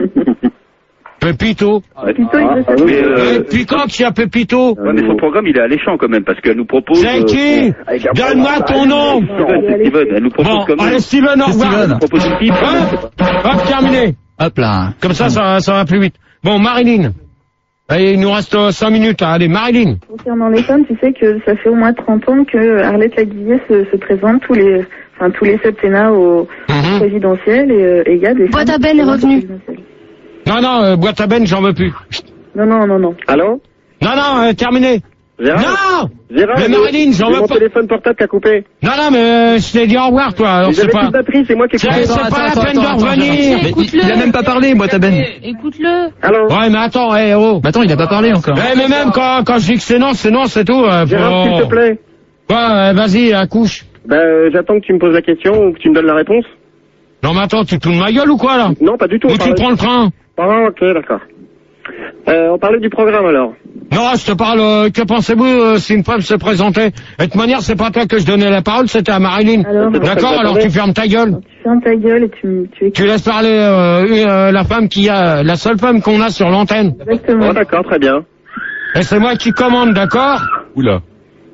Speaker 2: Pépito.
Speaker 6: Ouais.
Speaker 7: Pépito, il veut
Speaker 6: Mais,
Speaker 7: savoir.
Speaker 6: euh,
Speaker 2: Et puis quand qu'il y a Pépito?
Speaker 6: ouais, mais son programme, il est alléchant quand même, parce qu'elle nous propose...
Speaker 2: C'est
Speaker 6: euh,
Speaker 2: qui? Donne-moi ton nom.
Speaker 6: Steven, c'est Steven, elle nous propose
Speaker 2: Bon,
Speaker 6: quand même...
Speaker 2: allez Steven, au revoir.
Speaker 6: Elle nous propose une piste.
Speaker 2: Hop, hop, terminé.
Speaker 1: Hop là.
Speaker 2: Comme ça, ça, ça va plus vite. Bon, Marilyn. Allez, il nous reste euh, cinq minutes. Hein. Allez, Marilyn.
Speaker 7: Concernant les femmes, tu sais que ça fait au moins trente ans que Arlette Laguillet se, se présente tous les, enfin, tous les septennats au
Speaker 2: Mhm.
Speaker 7: présidentiel et euh, et il y a des
Speaker 4: Boîte
Speaker 7: femmes
Speaker 4: à Ben
Speaker 7: qui
Speaker 4: est
Speaker 7: sont
Speaker 4: revenue.
Speaker 7: présidentielles.
Speaker 2: Non, non, euh, boîte à Ben, j'en veux plus.
Speaker 7: Non, non, non, non.
Speaker 8: Allô?
Speaker 2: Non, non, euh, terminé.
Speaker 8: Gérard?
Speaker 2: Non.
Speaker 8: Gérard,
Speaker 2: Mais
Speaker 8: j'ai-
Speaker 2: Marilyn, j'en
Speaker 8: j'ai
Speaker 2: veux
Speaker 8: mon
Speaker 2: pas.
Speaker 8: téléphone portable qui a coupé.
Speaker 2: Non, non, mais euh, je t'ai dit au revoir, toi. Alors,
Speaker 8: Mais
Speaker 2: c'est
Speaker 8: j'avais
Speaker 2: pas...
Speaker 8: plus de batterie, c'est moi qui ai
Speaker 2: C'est
Speaker 8: coupé.
Speaker 2: c'est
Speaker 1: Attends,
Speaker 2: pas
Speaker 1: attends,
Speaker 2: la peine de
Speaker 1: attends, attends,
Speaker 2: revenir.
Speaker 1: Mais il,
Speaker 4: Écoute-le.
Speaker 1: il a même pas parlé, boîte à Ben.
Speaker 4: Écoute-le.
Speaker 8: Allô?
Speaker 2: Ouais, mais attends, hé, oh.
Speaker 1: Bah attends, il a pas parlé encore.
Speaker 2: Eh, mais même quand, quand je dis que c'est non, c'est non, c'est tout. Euh,
Speaker 8: Gérard,
Speaker 2: faut-
Speaker 8: s'il te plaît.
Speaker 2: Ouais, euh, vas-y, accouche.
Speaker 8: Ben, euh, j'attends que tu me poses la question ou que tu me donnes la réponse.
Speaker 2: Non, mais attends, tu te fous de ma gueule ou quoi, là?
Speaker 8: Non, pas du tout.
Speaker 2: Ou
Speaker 8: on
Speaker 2: tu
Speaker 8: parlait-
Speaker 2: prends le train?
Speaker 8: Ah, ok, d'accord. Euh, on parlait du programme alors.
Speaker 2: Non, je te parle, euh, que pensez-vous euh, si une femme se présentait? De toute manière, c'est pas toi que je donnais la parole, c'était à Marilyn.
Speaker 7: Alors,
Speaker 2: D'accord, alors tu fermes ta gueule.
Speaker 7: tu fermes ta gueule et tu, tu écoutes.
Speaker 2: Tu laisses parler euh, une, euh, la femme qui a, la seule femme qu'on a sur l'antenne.
Speaker 7: Exactement.
Speaker 8: Oh, d'accord, très bien.
Speaker 2: Et c'est moi qui commande, d'accord?
Speaker 3: Oula.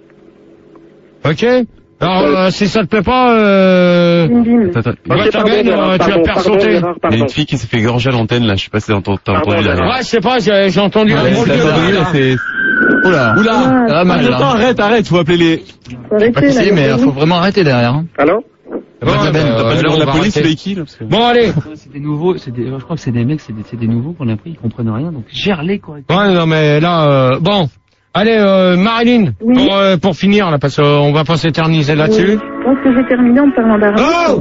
Speaker 2: Ok? Alors, euh, si ça te plaît pas, euh...
Speaker 7: Bim, bim.
Speaker 3: Attends, attends.
Speaker 2: Boîte
Speaker 8: Ok,
Speaker 2: à
Speaker 8: pardon,
Speaker 2: Ben,
Speaker 8: Gérard,
Speaker 2: euh, tu vas
Speaker 8: pardon,
Speaker 2: te faire
Speaker 8: pardon,
Speaker 2: sauter.
Speaker 8: Gérard,
Speaker 3: Il y a
Speaker 8: pardon.
Speaker 3: une fille qui s'est fait gorger à l'antenne, là. Je sais pas si t'as entendu t'as
Speaker 8: Pardon,
Speaker 3: entendu la...
Speaker 8: Gérard.
Speaker 2: Ouais, je sais pas, j'ai j'ai entendu un
Speaker 3: Ouais,
Speaker 2: drôle de
Speaker 3: c'est-
Speaker 2: bruit, là.
Speaker 3: c'est...
Speaker 1: Oula.
Speaker 3: Oula.
Speaker 1: Ah, mal,
Speaker 3: Attends,
Speaker 1: là.
Speaker 3: arrête, arrête, faut appeler les...
Speaker 7: Faut arrêter,
Speaker 1: Pas
Speaker 7: là,
Speaker 1: si,
Speaker 7: il y a
Speaker 1: mais
Speaker 7: pas de
Speaker 1: faut vraiment arrêter derrière. Hein.
Speaker 8: Allô?
Speaker 2: Bon,
Speaker 3: Boîte à Ben,
Speaker 2: bah,
Speaker 3: t'as pas
Speaker 2: là,
Speaker 3: le
Speaker 2: on
Speaker 3: nom de la
Speaker 2: va
Speaker 3: police,
Speaker 2: arrêter.
Speaker 3: c'est qui, là? Parce que-
Speaker 2: Bon, allez.
Speaker 5: C'est des nouveaux, c'est des, je crois que c'est des mecs, c'est des, c'est des nouveaux qu'on a pris, ils comprennent rien, donc gère-les correctement.
Speaker 2: Ouais, non, mais là, euh, bon. Allez, euh, Marilyn,
Speaker 7: Oui.
Speaker 2: pour, euh, pour finir, là, parce qu'on va pas s'éterniser là-dessus.
Speaker 7: Euh, Je pense que j'ai terminé en parlant d'argent.
Speaker 2: Oh!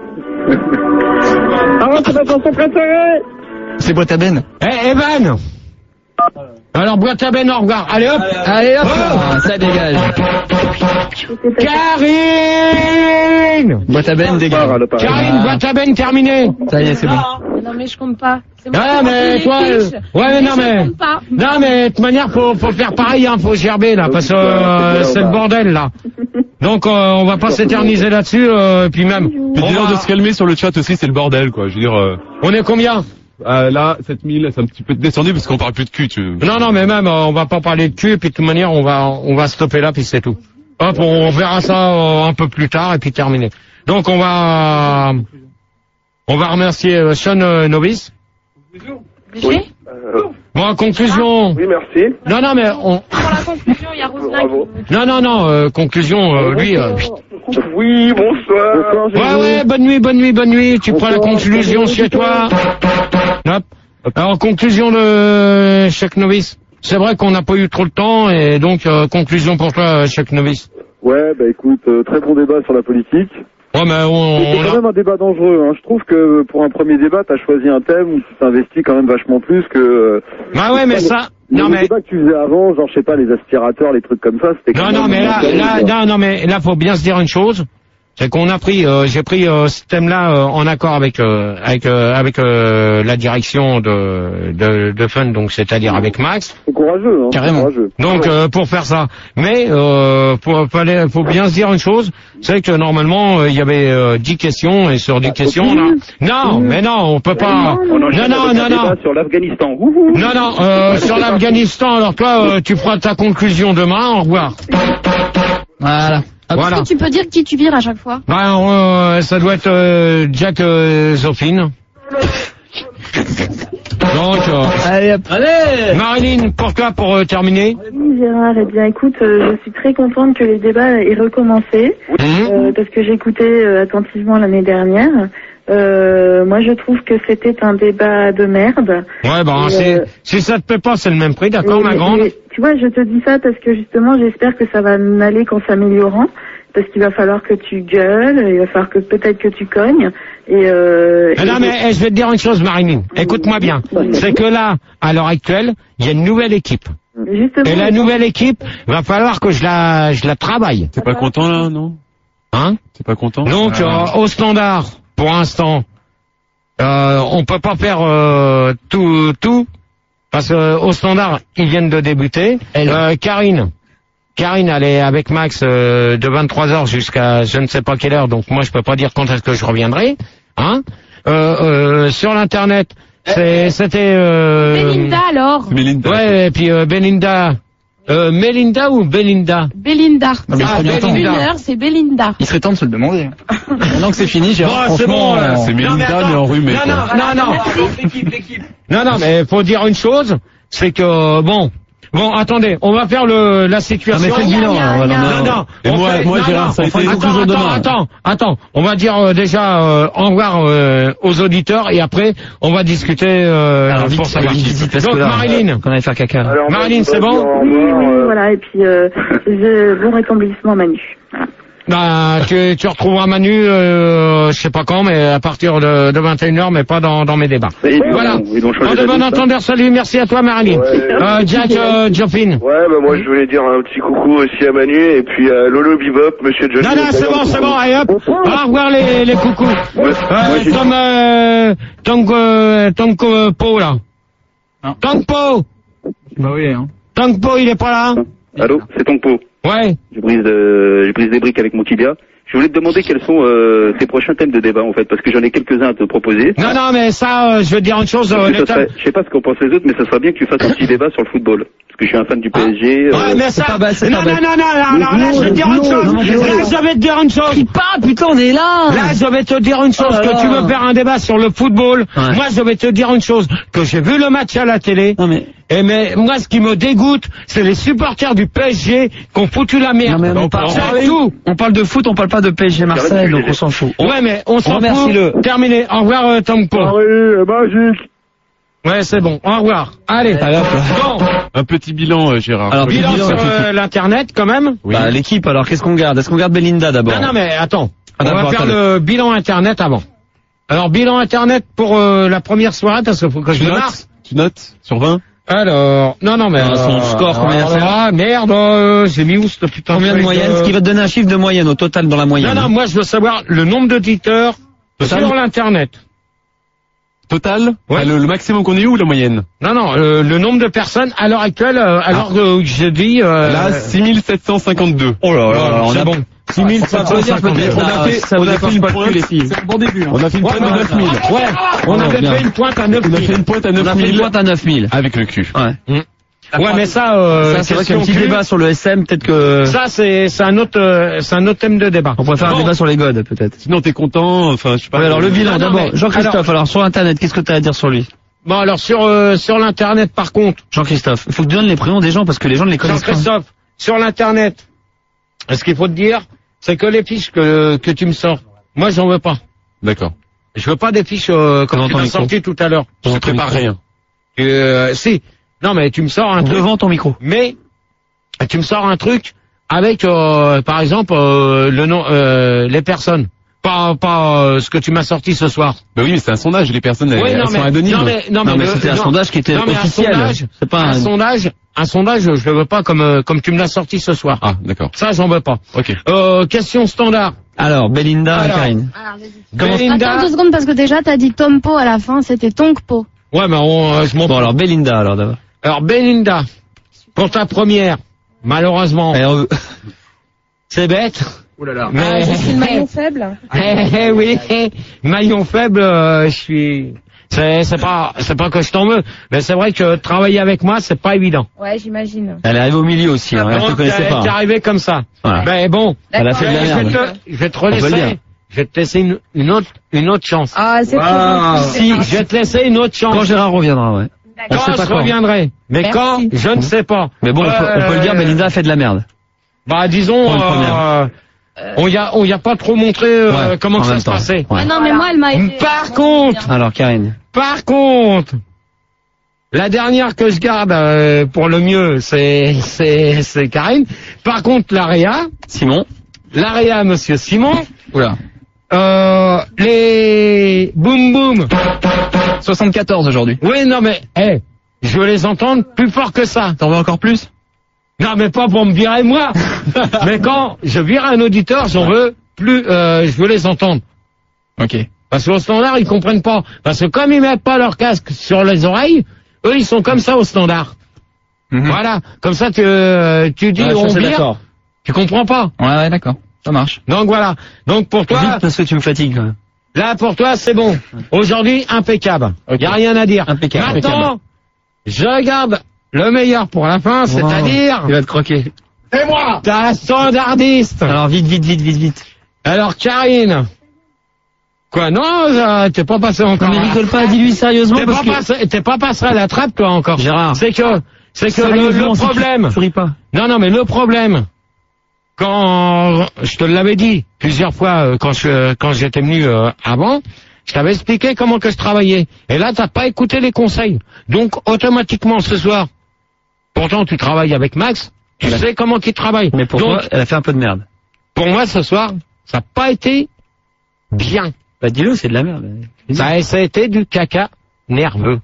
Speaker 8: Ah, c'est ma chanson préférée!
Speaker 1: C'est boîte à Ben.
Speaker 2: Eh, Evan! Alors, boîte à Ben, au revoir. Allez, hop!
Speaker 1: Allez hop,
Speaker 2: Oh
Speaker 1: là, ça dégage.
Speaker 2: Karine!
Speaker 1: Boîte à Ben
Speaker 8: Ah,
Speaker 1: dégage.
Speaker 8: le pareil.
Speaker 2: Karine, boîte à Ben, terminé.
Speaker 1: Ça y est, c'est bon.
Speaker 4: Non, mais je compte pas. C'est moi
Speaker 2: Ah,
Speaker 4: qui
Speaker 2: mais
Speaker 4: remplis
Speaker 2: toi,
Speaker 4: les
Speaker 2: euh,
Speaker 4: fiches.
Speaker 2: ouais, mais non,
Speaker 4: je
Speaker 2: mais,
Speaker 4: compte pas.
Speaker 2: non, mais, de toute manière, faut, faut faire pareil, hein, faut gerber, là, parce que, euh, c'est le bordel, là. Donc, euh, on va pas s'éterniser là-dessus, euh, et puis même.
Speaker 3: Mais
Speaker 2: on
Speaker 3: dis-leur
Speaker 2: va-
Speaker 3: de se calmer sur le chat aussi, c'est le bordel, quoi. Je veux dire, euh,
Speaker 2: On est combien?
Speaker 3: euh, là, sept mille, c'est un petit peu descendu parce qu'on parle plus de cul, tu
Speaker 2: Non, non, mais même, euh, on va pas parler de cul, et puis de toute manière, on va, on va stopper là, puis c'est tout. Hop, on verra ça euh, un peu plus tard, et puis terminé. Donc, on va, on va remercier euh, Sean euh, Novice.
Speaker 4: J'ai
Speaker 2: Bon, en conclusion.
Speaker 8: Oui, merci.
Speaker 2: Non, non, mais on,
Speaker 4: Pour la conclusion, il y a Roselin
Speaker 8: Bravo.
Speaker 4: qui...
Speaker 2: non, non, non, euh, conclusion, euh, lui, euh,
Speaker 8: Oui, bonsoir.
Speaker 2: ouais, ouais, bonne nuit, bonne nuit, bonne nuit, tu prends la conclusion chez toi. Hop. Alors, en conclusion de Chuck Novice. C'est vrai qu'on n'a pas eu trop de temps, et donc, euh, conclusion pour toi, Chuck Novice.
Speaker 9: Ouais, bah écoute, euh, très bon débat sur la politique.
Speaker 2: Ouais, mais on,
Speaker 9: C'est
Speaker 2: on
Speaker 9: quand
Speaker 2: a-
Speaker 9: même un débat dangereux. Hein. Je trouve que pour un premier débat, t'as choisi un thème où tu t'investis quand même vachement plus que... Euh,
Speaker 2: Bah ouais, mais ça, non,
Speaker 9: le
Speaker 2: mais,
Speaker 9: débat que tu faisais avant, genre je sais pas, les aspirateurs, les trucs comme ça, c'était quand
Speaker 2: non, non,
Speaker 9: même...
Speaker 2: mais là, là, non, non, mais là, faut bien se dire une chose. C'est qu'on a pris, euh, j'ai pris euh, ce thème-là euh, en accord avec euh, avec euh, avec euh, la direction de de, de Fun, donc c'est-à-dire avec Max.
Speaker 9: C'est courageux, hein.
Speaker 1: Carrément.
Speaker 9: C'est courageux.
Speaker 2: Donc euh, pour faire ça, mais euh, pour fallait- faut bien se dire une chose, c'est que normalement euh, il y avait euh, dix questions et sur dix questions on a... non, mais non, on peut pas.
Speaker 6: On
Speaker 2: Non,
Speaker 6: enchaîne
Speaker 2: non,
Speaker 6: avec
Speaker 2: non,
Speaker 6: un
Speaker 2: non.
Speaker 6: débat sur l'Afghanistan. Wouhou.
Speaker 2: Non, non, euh, sur l'Afghanistan, alors toi, euh, tu feras ta conclusion demain, au revoir.
Speaker 1: Voilà. Hop.
Speaker 2: Voilà.
Speaker 4: Est-ce que tu peux dire qui tu vires à chaque fois?
Speaker 2: Bah, euh, ça doit être euh, Jack euh, Zophine. Donc, euh,
Speaker 1: Allez, hop.
Speaker 2: allez Marilyn, pour toi, pour euh, terminer.
Speaker 7: Oui, Gérard, eh bien écoute, euh, je suis très contente que les débats aient recommencé, euh, parce que j'écoutais euh, attentivement l'année dernière. Euh, moi, je trouve que c'était un débat de merde.
Speaker 2: Ouais, bon,
Speaker 7: Et,
Speaker 2: c'est,
Speaker 7: euh,
Speaker 2: si ça te plaît pas, c'est le même prix, d'accord,
Speaker 7: Et-
Speaker 2: ma grande?
Speaker 7: et, tu vois, je te dis ça parce que justement, j'espère que ça va n'aller qu'en s'améliorant, parce qu'il va falloir que tu gueules, il va falloir que peut-être que tu cognes, et... Euh,
Speaker 2: Ah non,
Speaker 7: et-
Speaker 2: mais eh, je vais te dire une chose, Marilyn. Écoute-moi bien. C'est que là, à l'heure actuelle, il y a une nouvelle équipe.
Speaker 7: Justement,
Speaker 2: Et la nouvelle équipe, va falloir que je la, je la travaille.
Speaker 3: T'es pas content là, non?
Speaker 2: Hein?
Speaker 3: T'es pas content?
Speaker 2: Donc,
Speaker 3: Ah.
Speaker 2: euh, au standard, pour l'instant, euh, on peut pas faire euh, tout, tout, parce que euh, au standard, ils viennent de débuter. Euh, Karine, Karine, elle est avec Max euh, de vingt-trois heures jusqu'à je ne sais pas quelle heure, donc moi je peux pas dire quand est-ce que je reviendrai. Hein? Euh, euh, sur l'internet, c'est- c'était. Euh,
Speaker 4: Belinda alors.
Speaker 3: Mélinda.
Speaker 2: Ouais, et puis euh, Belinda. Euh, Melinda ou Belinda?
Speaker 4: Belinda.
Speaker 1: Non, mais
Speaker 2: Ah,
Speaker 1: il serait bien temps.
Speaker 2: Belinda.
Speaker 4: Une heure, c'est Belinda.
Speaker 1: Il serait temps de se le demander. Maintenant que c'est fini, j'ai
Speaker 2: Bon, c'est bon, là.
Speaker 3: C'est
Speaker 2: Non, mais
Speaker 3: Mélinda,
Speaker 2: attends.
Speaker 3: mais enrhumée,
Speaker 2: Non,
Speaker 3: quoi.
Speaker 2: non, non, non. Non, non, mais faut dire une chose, c'est que, bon, bon, attendez, on va faire le, la situation.
Speaker 1: Non, mais fais le bilan, hein, voilà,
Speaker 2: Non,
Speaker 1: non.
Speaker 2: non.
Speaker 3: Et
Speaker 2: on
Speaker 3: moi-
Speaker 2: fait-
Speaker 3: moi,
Speaker 2: non,
Speaker 3: Gérard,
Speaker 2: non,
Speaker 3: ça a
Speaker 2: on
Speaker 3: été
Speaker 2: fait-
Speaker 3: une
Speaker 2: attends,
Speaker 1: conclusion
Speaker 2: attends,
Speaker 1: demain.
Speaker 2: attends, attends, on va dire euh, déjà euh, au revoir euh, aux auditeurs et après, on va discuter euh,
Speaker 1: Alors, vite,
Speaker 2: pour savoir.
Speaker 1: vite, vite, parce
Speaker 2: Donc,
Speaker 1: que là,
Speaker 2: Marilyn.
Speaker 1: qu'on allait faire caca.
Speaker 9: Alors, moi,
Speaker 2: Marilyn,
Speaker 9: je
Speaker 2: c'est
Speaker 9: voudrais
Speaker 2: bon
Speaker 9: dire au
Speaker 7: Oui,
Speaker 9: revoir,
Speaker 7: oui,
Speaker 9: euh,
Speaker 7: voilà, et puis euh, je, bon rétablissement Manu. Voilà.
Speaker 2: Bah, tu, tu retrouveras Manu, euh, je sais pas quand, mais à partir de, de vingt et une heures, mais pas dans, dans mes débats.
Speaker 6: Et ils
Speaker 2: Voilà.
Speaker 6: ont- ils ont changé
Speaker 2: En de
Speaker 6: d'avis,
Speaker 2: bon
Speaker 6: ça.
Speaker 2: entendeur, salut, merci à toi, Marilyn.
Speaker 8: Ouais.
Speaker 2: Euh, Jack euh, Joffin.
Speaker 8: Ouais, bah moi je voulais dire un petit coucou aussi à Manu et puis à Lolo Bebop, Monsieur Johnny.
Speaker 2: Non, non, c'est bon, c'est bon, allez hop. Au revoir les, les coucous. Euh, Tom, euh, Tom, euh, Tom euh, Po, là.
Speaker 1: Non.
Speaker 2: Tom Po.
Speaker 1: Bah oui, hein.
Speaker 2: Tom Po, il est pas là?
Speaker 6: Allô, c'est ton pot.
Speaker 2: Ouais.
Speaker 6: Je brise, euh, je brise des briques avec mon tibia. Je voulais te demander quels sont euh, tes prochains thèmes de débat en fait, parce que j'en ai quelques-uns à te proposer.
Speaker 2: Non, non, mais ça, euh, je veux dire une chose, euh,
Speaker 6: Parce que
Speaker 2: les
Speaker 6: ça
Speaker 2: thèmes-
Speaker 6: serait- je sais pas ce qu'en pensent les autres, mais ça serait bien que tu fasses un petit débat sur le football. Parce que je suis un fan du P S G. euh,
Speaker 2: Ouais, mais ça,
Speaker 1: pas bête, c'est
Speaker 2: non,
Speaker 1: pas
Speaker 2: non,
Speaker 1: bête.
Speaker 2: non, non, non, alors là, je vais te dire une
Speaker 1: non,
Speaker 2: chose.
Speaker 1: non, non,
Speaker 2: Là, je vais te dire une chose.
Speaker 1: Pas, putain, on est là.
Speaker 2: Là, je vais te dire une chose,
Speaker 1: Oh là
Speaker 2: que
Speaker 1: là.
Speaker 2: tu veux faire un débat sur le football.
Speaker 1: Ouais.
Speaker 2: Moi, je vais te dire une chose, que j'ai vu le match à la télé.
Speaker 1: Non, mais.
Speaker 2: Et mais moi, ce qui me dégoûte, c'est les supporters du P S G qui ont foutu la merde.
Speaker 1: Non, mais on
Speaker 2: Donc,
Speaker 1: parle,
Speaker 2: c'est tout.
Speaker 1: on parle de foot, on parle pas de P S G Marseille, donc on s'en fout.
Speaker 2: Ouais, mais on s'en fout.
Speaker 1: Remercie-le.
Speaker 2: Terminé. Au revoir, euh, Tom Po.
Speaker 9: Allez, magique.
Speaker 2: Ouais, c'est bon. Au revoir. Allez.
Speaker 1: Allez, hop, là.
Speaker 2: Bon.
Speaker 3: Un petit bilan, euh, Gérard.
Speaker 1: Alors,
Speaker 3: Oui.
Speaker 2: Bilan
Speaker 1: bilan,
Speaker 2: sur
Speaker 1: un petit
Speaker 2: euh, l'internet, quand même.
Speaker 3: Oui.
Speaker 1: Bah, l'équipe, alors, qu'est-ce qu'on garde? Est-ce qu'on garde Belinda d'abord?
Speaker 2: Non, non, mais attends.
Speaker 1: Ah,
Speaker 2: On va
Speaker 1: d'accord,
Speaker 2: faire
Speaker 1: attendez.
Speaker 2: le bilan internet avant. Alors, bilan internet pour euh, la première soirée, parce qu'il faut que je
Speaker 3: Tu
Speaker 2: le
Speaker 3: notes?
Speaker 2: marque.
Speaker 3: Tu notes? Sur vingt?
Speaker 2: Alors, non, non, mais...
Speaker 1: Ah, son score, combien ça fait?
Speaker 2: Ah, merde, euh, j'ai mis où ce putain
Speaker 1: Combien de
Speaker 2: truc,
Speaker 1: moyenne?
Speaker 2: euh,
Speaker 1: Ce qui va te donner un chiffre de moyenne, au total dans la moyenne.
Speaker 2: Non, non, moi, je veux savoir le nombre d'auditeurs
Speaker 1: Total
Speaker 2: sur l'internet.
Speaker 3: Total?
Speaker 2: Ouais.
Speaker 3: Ah, le, le maximum qu'on ait eu ou la moyenne?
Speaker 2: Non, non, euh, le nombre de personnes à l'heure actuelle, euh, alors que je dis... Euh,
Speaker 3: Là, six mille sept cent cinquante-deux.
Speaker 1: Oh là là,
Speaker 2: euh,
Speaker 1: on
Speaker 2: c'est
Speaker 1: a
Speaker 2: bon. six mille sept cent cinquante.
Speaker 3: On a fait,
Speaker 1: ça
Speaker 3: on
Speaker 1: vous
Speaker 3: a fait
Speaker 1: déclenche
Speaker 3: une
Speaker 1: pas le cul,
Speaker 3: pointe.
Speaker 1: les filles.
Speaker 5: C'est un bon début. Hein.
Speaker 3: On a fait une pointe à neuf mille.
Speaker 2: Ouais, on
Speaker 1: Oh,
Speaker 2: avait
Speaker 1: bien.
Speaker 2: fait une pointe à neuf
Speaker 3: On a fait
Speaker 2: mille.
Speaker 3: une pointe à
Speaker 1: On a
Speaker 3: neuf
Speaker 1: fait une
Speaker 3: mille.
Speaker 1: pointe à neuf mille.
Speaker 3: Avec le cul.
Speaker 1: Ouais.
Speaker 2: Ouais, mais ça... Euh,
Speaker 1: Ça, c'est vrai qu'il y a un
Speaker 2: question
Speaker 1: petit
Speaker 2: cul,
Speaker 1: débat sur le S M, peut-être que...
Speaker 2: Ça, c'est c'est un autre euh, c'est un autre thème de débat.
Speaker 1: On pourrait faire un
Speaker 2: Bon.
Speaker 1: débat sur les godes, peut-être.
Speaker 3: Sinon, t'es content, enfin, je sais pas.
Speaker 1: Ouais, alors le bilan,
Speaker 2: non,
Speaker 1: d'abord.
Speaker 2: mais-
Speaker 1: Jean-Christophe, alors, sur Internet, qu'est-ce que tu as à dire sur lui?
Speaker 2: Bon, alors sur euh, sur l'internet, par contre,
Speaker 1: Jean-Christophe. Il faut que tu donnes les prénoms des gens parce que les gens ne les connaissent pas.
Speaker 2: Jean-Christophe, sur l'internet, ce qu'il faut te dire, c'est que les fiches que que tu me sors, moi, j'en veux pas.
Speaker 3: D'accord.
Speaker 2: Je veux pas des fiches euh, comme
Speaker 1: Devant
Speaker 2: tu
Speaker 1: ton
Speaker 2: m'as
Speaker 1: micro.
Speaker 2: sorti tout à l'heure.
Speaker 3: Je
Speaker 1: Devant ton
Speaker 3: prépare
Speaker 1: micro.
Speaker 3: rien.
Speaker 2: Euh, si, non, mais tu me sors un truc,
Speaker 1: Devant ton micro.
Speaker 2: mais tu me sors un truc avec, euh, par exemple, euh, le nom, euh, les personnes. Pas pas euh, ce que tu m'as sorti ce soir.
Speaker 3: Bah oui, mais c'est un sondage, les personnes, elles,
Speaker 2: Oui,
Speaker 3: elles
Speaker 2: non,
Speaker 3: sont
Speaker 2: mais,
Speaker 3: anonymes.
Speaker 2: non, mais, non,
Speaker 1: Non, mais
Speaker 2: le-
Speaker 1: c'était un
Speaker 2: non.
Speaker 1: sondage qui était
Speaker 2: Non, mais
Speaker 1: officiel.
Speaker 2: Un sondage,
Speaker 1: C'est pas
Speaker 2: un
Speaker 1: un...
Speaker 2: sondage, un sondage, je le veux pas comme euh, comme tu me l'as sorti ce soir.
Speaker 3: Ah, d'accord.
Speaker 2: Ça, j'en veux pas.
Speaker 3: Ok.
Speaker 2: Euh, question standard.
Speaker 1: Alors, Belinda et
Speaker 2: Alors.
Speaker 1: Karine.
Speaker 2: Belinda.
Speaker 4: Attends deux secondes parce que déjà t'as dit Tompo à la fin, c'était Tonkpo.
Speaker 2: Ouais, mais on, euh, je m'en
Speaker 1: Bon, alors, Belinda, alors, d'abord.
Speaker 2: Alors, Belinda, pour ta première, malheureusement,
Speaker 1: Alors, euh,
Speaker 2: c'est bête.
Speaker 5: Oh là là.
Speaker 2: Mais,
Speaker 4: Ah, je suis le maillon faible.
Speaker 2: Eh, eh, oui, maillon faible, euh, je suis. C'est c'est pas c'est pas que je t'en veux, mais c'est vrai que travailler avec moi, c'est pas évident.
Speaker 4: Ouais, j'imagine.
Speaker 1: elle arrive au milieu aussi, hein, elle te
Speaker 2: Donc,
Speaker 1: connaissait
Speaker 2: t'es
Speaker 1: pas.
Speaker 2: t'es arrivé comme ça.
Speaker 1: Voilà.
Speaker 2: Ben bon,
Speaker 1: Elle a fait de la
Speaker 2: je vais
Speaker 1: merde.
Speaker 2: te, je vais te
Speaker 1: peut le
Speaker 2: relaisser.
Speaker 1: dire.
Speaker 2: je vais te laisser une, une autre, une autre chance.
Speaker 10: Ah, c'est trop gentil.
Speaker 2: Si, je vais te laisser une autre chance.
Speaker 5: Quand Gérard reviendra, ouais. On
Speaker 2: Quand
Speaker 5: sait pas
Speaker 2: je
Speaker 5: quand.
Speaker 2: reviendrai. Mais
Speaker 10: Merci.
Speaker 2: quand, je ne sais pas.
Speaker 5: Mais bon, on peut- on peut le dire,
Speaker 2: Euh,
Speaker 5: Belinda a fait de la merde.
Speaker 2: Bah, disons,
Speaker 5: Pour une première.
Speaker 2: euh, on y a, on y a pas trop montré euh,
Speaker 5: Ouais,
Speaker 2: comment
Speaker 5: en
Speaker 2: que ça
Speaker 5: même
Speaker 2: se
Speaker 5: temps.
Speaker 2: passait.
Speaker 5: Ouais.
Speaker 4: Ah non, mais moi, elle m'a aidé.
Speaker 2: Par contre,
Speaker 5: Alors, Karine.
Speaker 2: par contre, la dernière que je garde euh, pour le mieux, c'est, c'est, c'est Karine. Par contre, l'Aria,
Speaker 5: Simon.
Speaker 2: l'Aria, monsieur Simon,
Speaker 1: Oula.
Speaker 2: euh, les boum boum.
Speaker 1: soixante-quatorze aujourd'hui.
Speaker 2: Oui, non mais, eh, je veux les entendre plus fort que ça.
Speaker 1: T'en veux encore plus?
Speaker 2: Non, mais pas pour me virer moi. Mais quand je vire un auditeur, j'en veux plus, euh, je veux les entendre.
Speaker 1: Ok.
Speaker 2: Parce qu'au standard, ils comprennent pas. Parce que comme ils mettent pas leur casque sur les oreilles, eux, ils sont comme ça au standard.
Speaker 1: Mhm.
Speaker 2: Voilà. Comme ça, tu, euh, tu dis,
Speaker 5: Ouais,
Speaker 2: on
Speaker 5: ça, c'est
Speaker 2: vire,
Speaker 5: d'accord.
Speaker 2: tu comprends pas.
Speaker 1: Ouais, ouais, d'accord. Ça marche.
Speaker 2: Donc voilà. Donc pour toi,
Speaker 5: Vite parce que tu me fatigues, quand même.
Speaker 2: là, pour toi, c'est bon. Aujourd'hui, impeccable.
Speaker 1: Ok.
Speaker 2: Y a rien à dire.
Speaker 1: Impeccable.
Speaker 2: Maintenant, je garde le meilleur pour la fin, c'est-à-dire,
Speaker 5: Il va te croquer.
Speaker 2: c'est moi, ta standardiste.
Speaker 5: Alors, vite, vite, vite, vite, vite.
Speaker 2: Alors, Karine. Quoi, non, euh, t'es pas passé encore.
Speaker 5: Non, mais rigole pas, dis-lui sérieusement
Speaker 2: T'es
Speaker 5: parce
Speaker 2: pas,
Speaker 5: que...
Speaker 2: passé, t'es pas passé à la trappe, toi, encore.
Speaker 5: Gérard.
Speaker 2: C'est que, c'est que le,
Speaker 5: Sérieusement,
Speaker 2: le
Speaker 5: si tu-
Speaker 2: problème.
Speaker 5: Tu ris pas.
Speaker 2: Non, non, mais le problème, quand je te l'avais dit plusieurs fois euh, quand je quand j'étais venu euh, avant, je t'avais expliqué comment que je travaillais. Et là, t'as pas écouté les conseils. Donc, automatiquement, ce soir, pourtant, tu travailles avec Max, tu
Speaker 5: Voilà.
Speaker 2: sais comment qu'il travaille.
Speaker 5: Mais pour
Speaker 2: Donc,
Speaker 5: toi, elle a fait un peu de merde.
Speaker 2: pour moi, ce soir, ça n'a pas été bien.
Speaker 5: Bah, dis-le, c'est de la merde.
Speaker 2: Ça, ça a été du caca nerveux.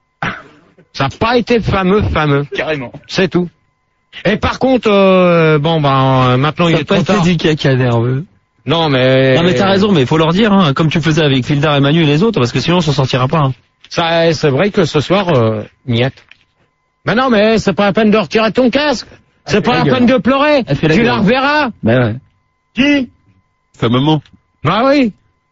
Speaker 2: Ça n'a pas été fameux, fameux.
Speaker 1: Carrément.
Speaker 2: C'est tout. Et par contre, euh, bon, ben, euh, maintenant, il
Speaker 5: Ça
Speaker 2: est
Speaker 5: a pas
Speaker 2: trop
Speaker 5: été
Speaker 2: tard.
Speaker 5: du caca nerveux.
Speaker 2: Non, mais...
Speaker 5: Non, mais t'as raison, mais il faut leur dire, hein, comme tu faisais avec Fildar et Manu et les autres, parce que sinon on s'en sortira pas. Hein.
Speaker 2: Ça, c'est vrai que ce soir, euh, niet. Mais non, mais c'est pas la peine de retirer ton casque. C'est pas
Speaker 5: la
Speaker 2: la
Speaker 5: gueule.
Speaker 2: peine de pleurer.
Speaker 5: Elle fait la
Speaker 2: Tu
Speaker 5: gueule.
Speaker 2: la reverras.
Speaker 5: Bah ouais.
Speaker 2: Qui?
Speaker 3: Sa maman.
Speaker 2: Bah oui.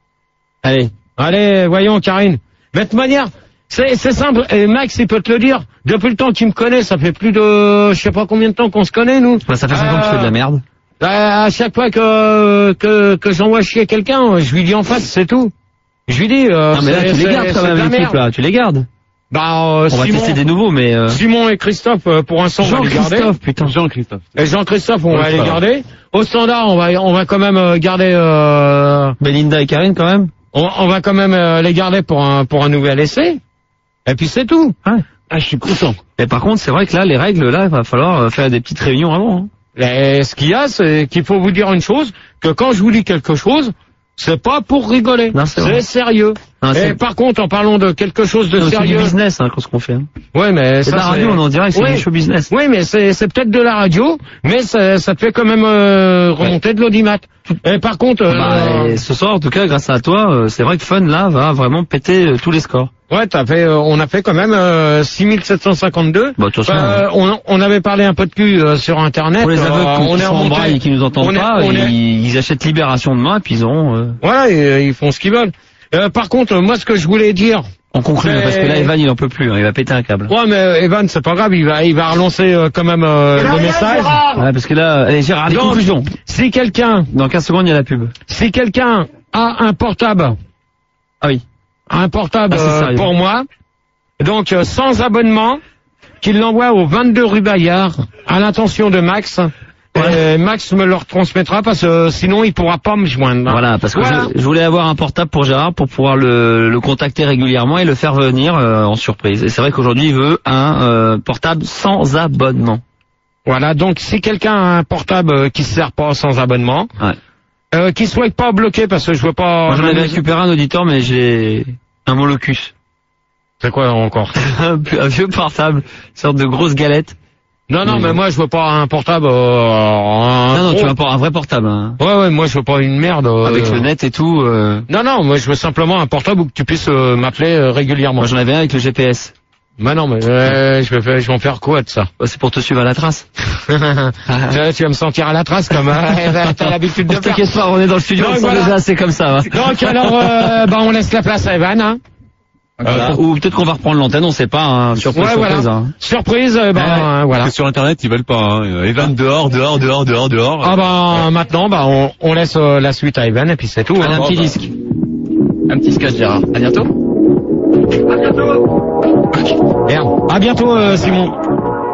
Speaker 5: Allez.
Speaker 2: Allez, voyons, Karine. Mais de toute manière, c'est, c'est simple. Et Max, il peut te le dire. Depuis le temps qu'il me connaît, ça fait plus de, je sais pas combien de temps qu'on se connaît, nous.
Speaker 5: Bah, ça fait cinq ans que tu fais de la merde.
Speaker 2: Bah, à chaque fois que, que, que j'envoie chier quelqu'un, je lui dis en face, c'est tout. Je lui dis, euh,
Speaker 5: Non, mais là,
Speaker 2: c'est-
Speaker 5: tu les
Speaker 2: c'est-
Speaker 5: gardes quand
Speaker 2: c'est
Speaker 5: même,
Speaker 2: de la
Speaker 5: l'équipe,
Speaker 2: merde.
Speaker 5: là. Tu les gardes.
Speaker 2: Bah, euh,
Speaker 5: On va
Speaker 2: Simon,
Speaker 5: tester des nouveaux, mais... Euh...
Speaker 2: Simon et Christophe, euh, pour l'instant, on va les garder.
Speaker 5: Jean-Christophe, putain.
Speaker 3: Jean-Christophe.
Speaker 2: Et Jean-Christophe, on
Speaker 3: Ouais,
Speaker 2: va les
Speaker 3: ça va.
Speaker 2: garder. Au standard, on va, on va quand même euh, garder, euh,
Speaker 5: Belinda et Karine, quand même.
Speaker 2: on, on va quand même euh, les garder pour un, pour un nouvel essai. Et puis c'est tout.
Speaker 5: Ouais.
Speaker 2: Ah, je suis content.
Speaker 5: Et par contre, c'est vrai que là, les règles, là, il va falloir euh, faire des petites réunions avant. Hein.
Speaker 2: Et ce qu'il y a, c'est qu'il faut vous dire une chose, que quand je vous dis quelque chose, c'est pas pour rigoler.
Speaker 5: Non, c'est
Speaker 2: C'est
Speaker 5: vrai.
Speaker 2: sérieux.
Speaker 5: Non,
Speaker 2: Et
Speaker 5: c'est
Speaker 2: par contre, en parlant de quelque chose de
Speaker 5: non, c'est du
Speaker 2: sérieux.
Speaker 5: business, hein, ce qu'on fait. Hein.
Speaker 2: Ouais, mais
Speaker 5: C'est
Speaker 2: ça,
Speaker 5: de la radio,
Speaker 2: c'est-
Speaker 5: on en dirait que c'est
Speaker 2: Oui.
Speaker 5: du show business.
Speaker 2: Oui, mais c'est, c'est peut-être de la radio, mais ça, ça te fait quand même euh, remonter de l'audimat. Et par contre, euh,
Speaker 5: Bah, et ce soir, en tout cas, grâce à toi, euh, c'est vrai que Fun, là, va vraiment péter euh, tous les scores.
Speaker 2: ouais, t'as fait, euh, on a fait quand même euh, six mille sept cent cinquante-deux.
Speaker 5: Bah, de toute façon,
Speaker 2: Euh, on, on avait parlé un peu de cul euh, sur Internet.
Speaker 5: pour les
Speaker 2: euh,
Speaker 5: aveugles
Speaker 2: on
Speaker 5: qui
Speaker 2: est
Speaker 5: sont en
Speaker 2: remonté.
Speaker 5: braille et qui nous entendent
Speaker 2: on est-
Speaker 5: pas,
Speaker 2: on est-
Speaker 5: ils, ils achètent Libération demain, et puis ils auront... Euh...
Speaker 2: Ouais, et, euh, ils font ce qu'ils veulent. Euh, par contre, moi, ce que je voulais dire.
Speaker 5: On conclut,
Speaker 2: Mais-
Speaker 5: parce que là, Evan, il en peut plus, hein, il va péter un câble.
Speaker 2: Ouais, mais euh, Evan, c'est pas grave, il va, il va relancer euh, quand même euh, le message.
Speaker 5: Ouais, parce que là, allez, Gérard, les
Speaker 2: Donc,
Speaker 5: conclusions.
Speaker 2: Si quelqu'un,
Speaker 5: Dans quinze secondes, il y a la pub.
Speaker 2: si quelqu'un a un portable,
Speaker 5: Ah oui.
Speaker 2: un portable
Speaker 5: Ah, c'est
Speaker 2: euh,
Speaker 5: sérieux.
Speaker 2: pour moi, donc euh, sans abonnement, qu'il l'envoie au vingt-deux rue Bayard à l'intention de Max. Et Max me le retransmettra parce que euh, sinon il pourra pas me joindre.
Speaker 5: Voilà, parce que
Speaker 2: Voilà.
Speaker 5: je, je voulais avoir un portable pour Gérard pour pouvoir le, le contacter régulièrement et le faire venir euh, en surprise. Et c'est vrai qu'aujourd'hui, il veut un euh, portable sans abonnement.
Speaker 2: Voilà, donc si quelqu'un a un portable euh, qui se sert pas sans abonnement,
Speaker 5: Ouais.
Speaker 2: euh, qui soit pas bloqué parce que je veux pas.
Speaker 5: Moi, j'en avais récupéré un auditeur, mais j'ai un molocus.
Speaker 2: C'est quoi encore?
Speaker 5: un, un vieux portable, une sorte de grosse galette.
Speaker 2: Non, non,
Speaker 5: Mais-
Speaker 2: mais moi je veux pas un portable. Euh, un
Speaker 5: non, non,
Speaker 2: gros-
Speaker 5: tu veux un, por- un vrai portable. Hein.
Speaker 2: Ouais, ouais, moi je veux pas une merde. euh,
Speaker 5: Avec le net et tout. Euh...
Speaker 2: Non, non, moi je veux simplement un portable où que tu puisses euh, m'appeler euh, régulièrement.
Speaker 5: Moi, j'en avais un avec le G P S.
Speaker 2: Bah non, mais euh, je vais faire, je vais en faire quoi de ça?
Speaker 5: Bah, c'est pour te suivre à la trace.
Speaker 2: tu, vas, tu vas me sentir à la trace comme euh, t'as l'habitude de faire.
Speaker 5: T'inquiète pas, on est dans le studio,
Speaker 2: Donc,
Speaker 5: on sent
Speaker 2: voilà.
Speaker 5: déjà, c'est comme ça. Hein.
Speaker 2: Donc alors, euh, bah on laisse la place à Evan. Hein.
Speaker 5: Voilà. Ou peut-être qu'on va reprendre l'antenne, on sait pas, hein. Surprise,
Speaker 2: ouais,
Speaker 5: surprise.
Speaker 2: Voilà.
Speaker 5: Hein.
Speaker 2: Surprise, euh, ben
Speaker 3: ouais,
Speaker 2: voilà.
Speaker 3: Parce que sur Internet, ils veulent pas. Hein. Evan dehors, dehors, dehors, dehors, dehors.
Speaker 2: Ah ben ouais. Maintenant, ben on, on laisse euh, la suite à Evan et puis c'est tout.
Speaker 1: Allez,
Speaker 2: Hein.
Speaker 1: un petit
Speaker 2: Bon,
Speaker 1: disque. Ben... Un petit sketch, Gérard. À bientôt.
Speaker 2: À bientôt. Merde. À bientôt, euh, Simon.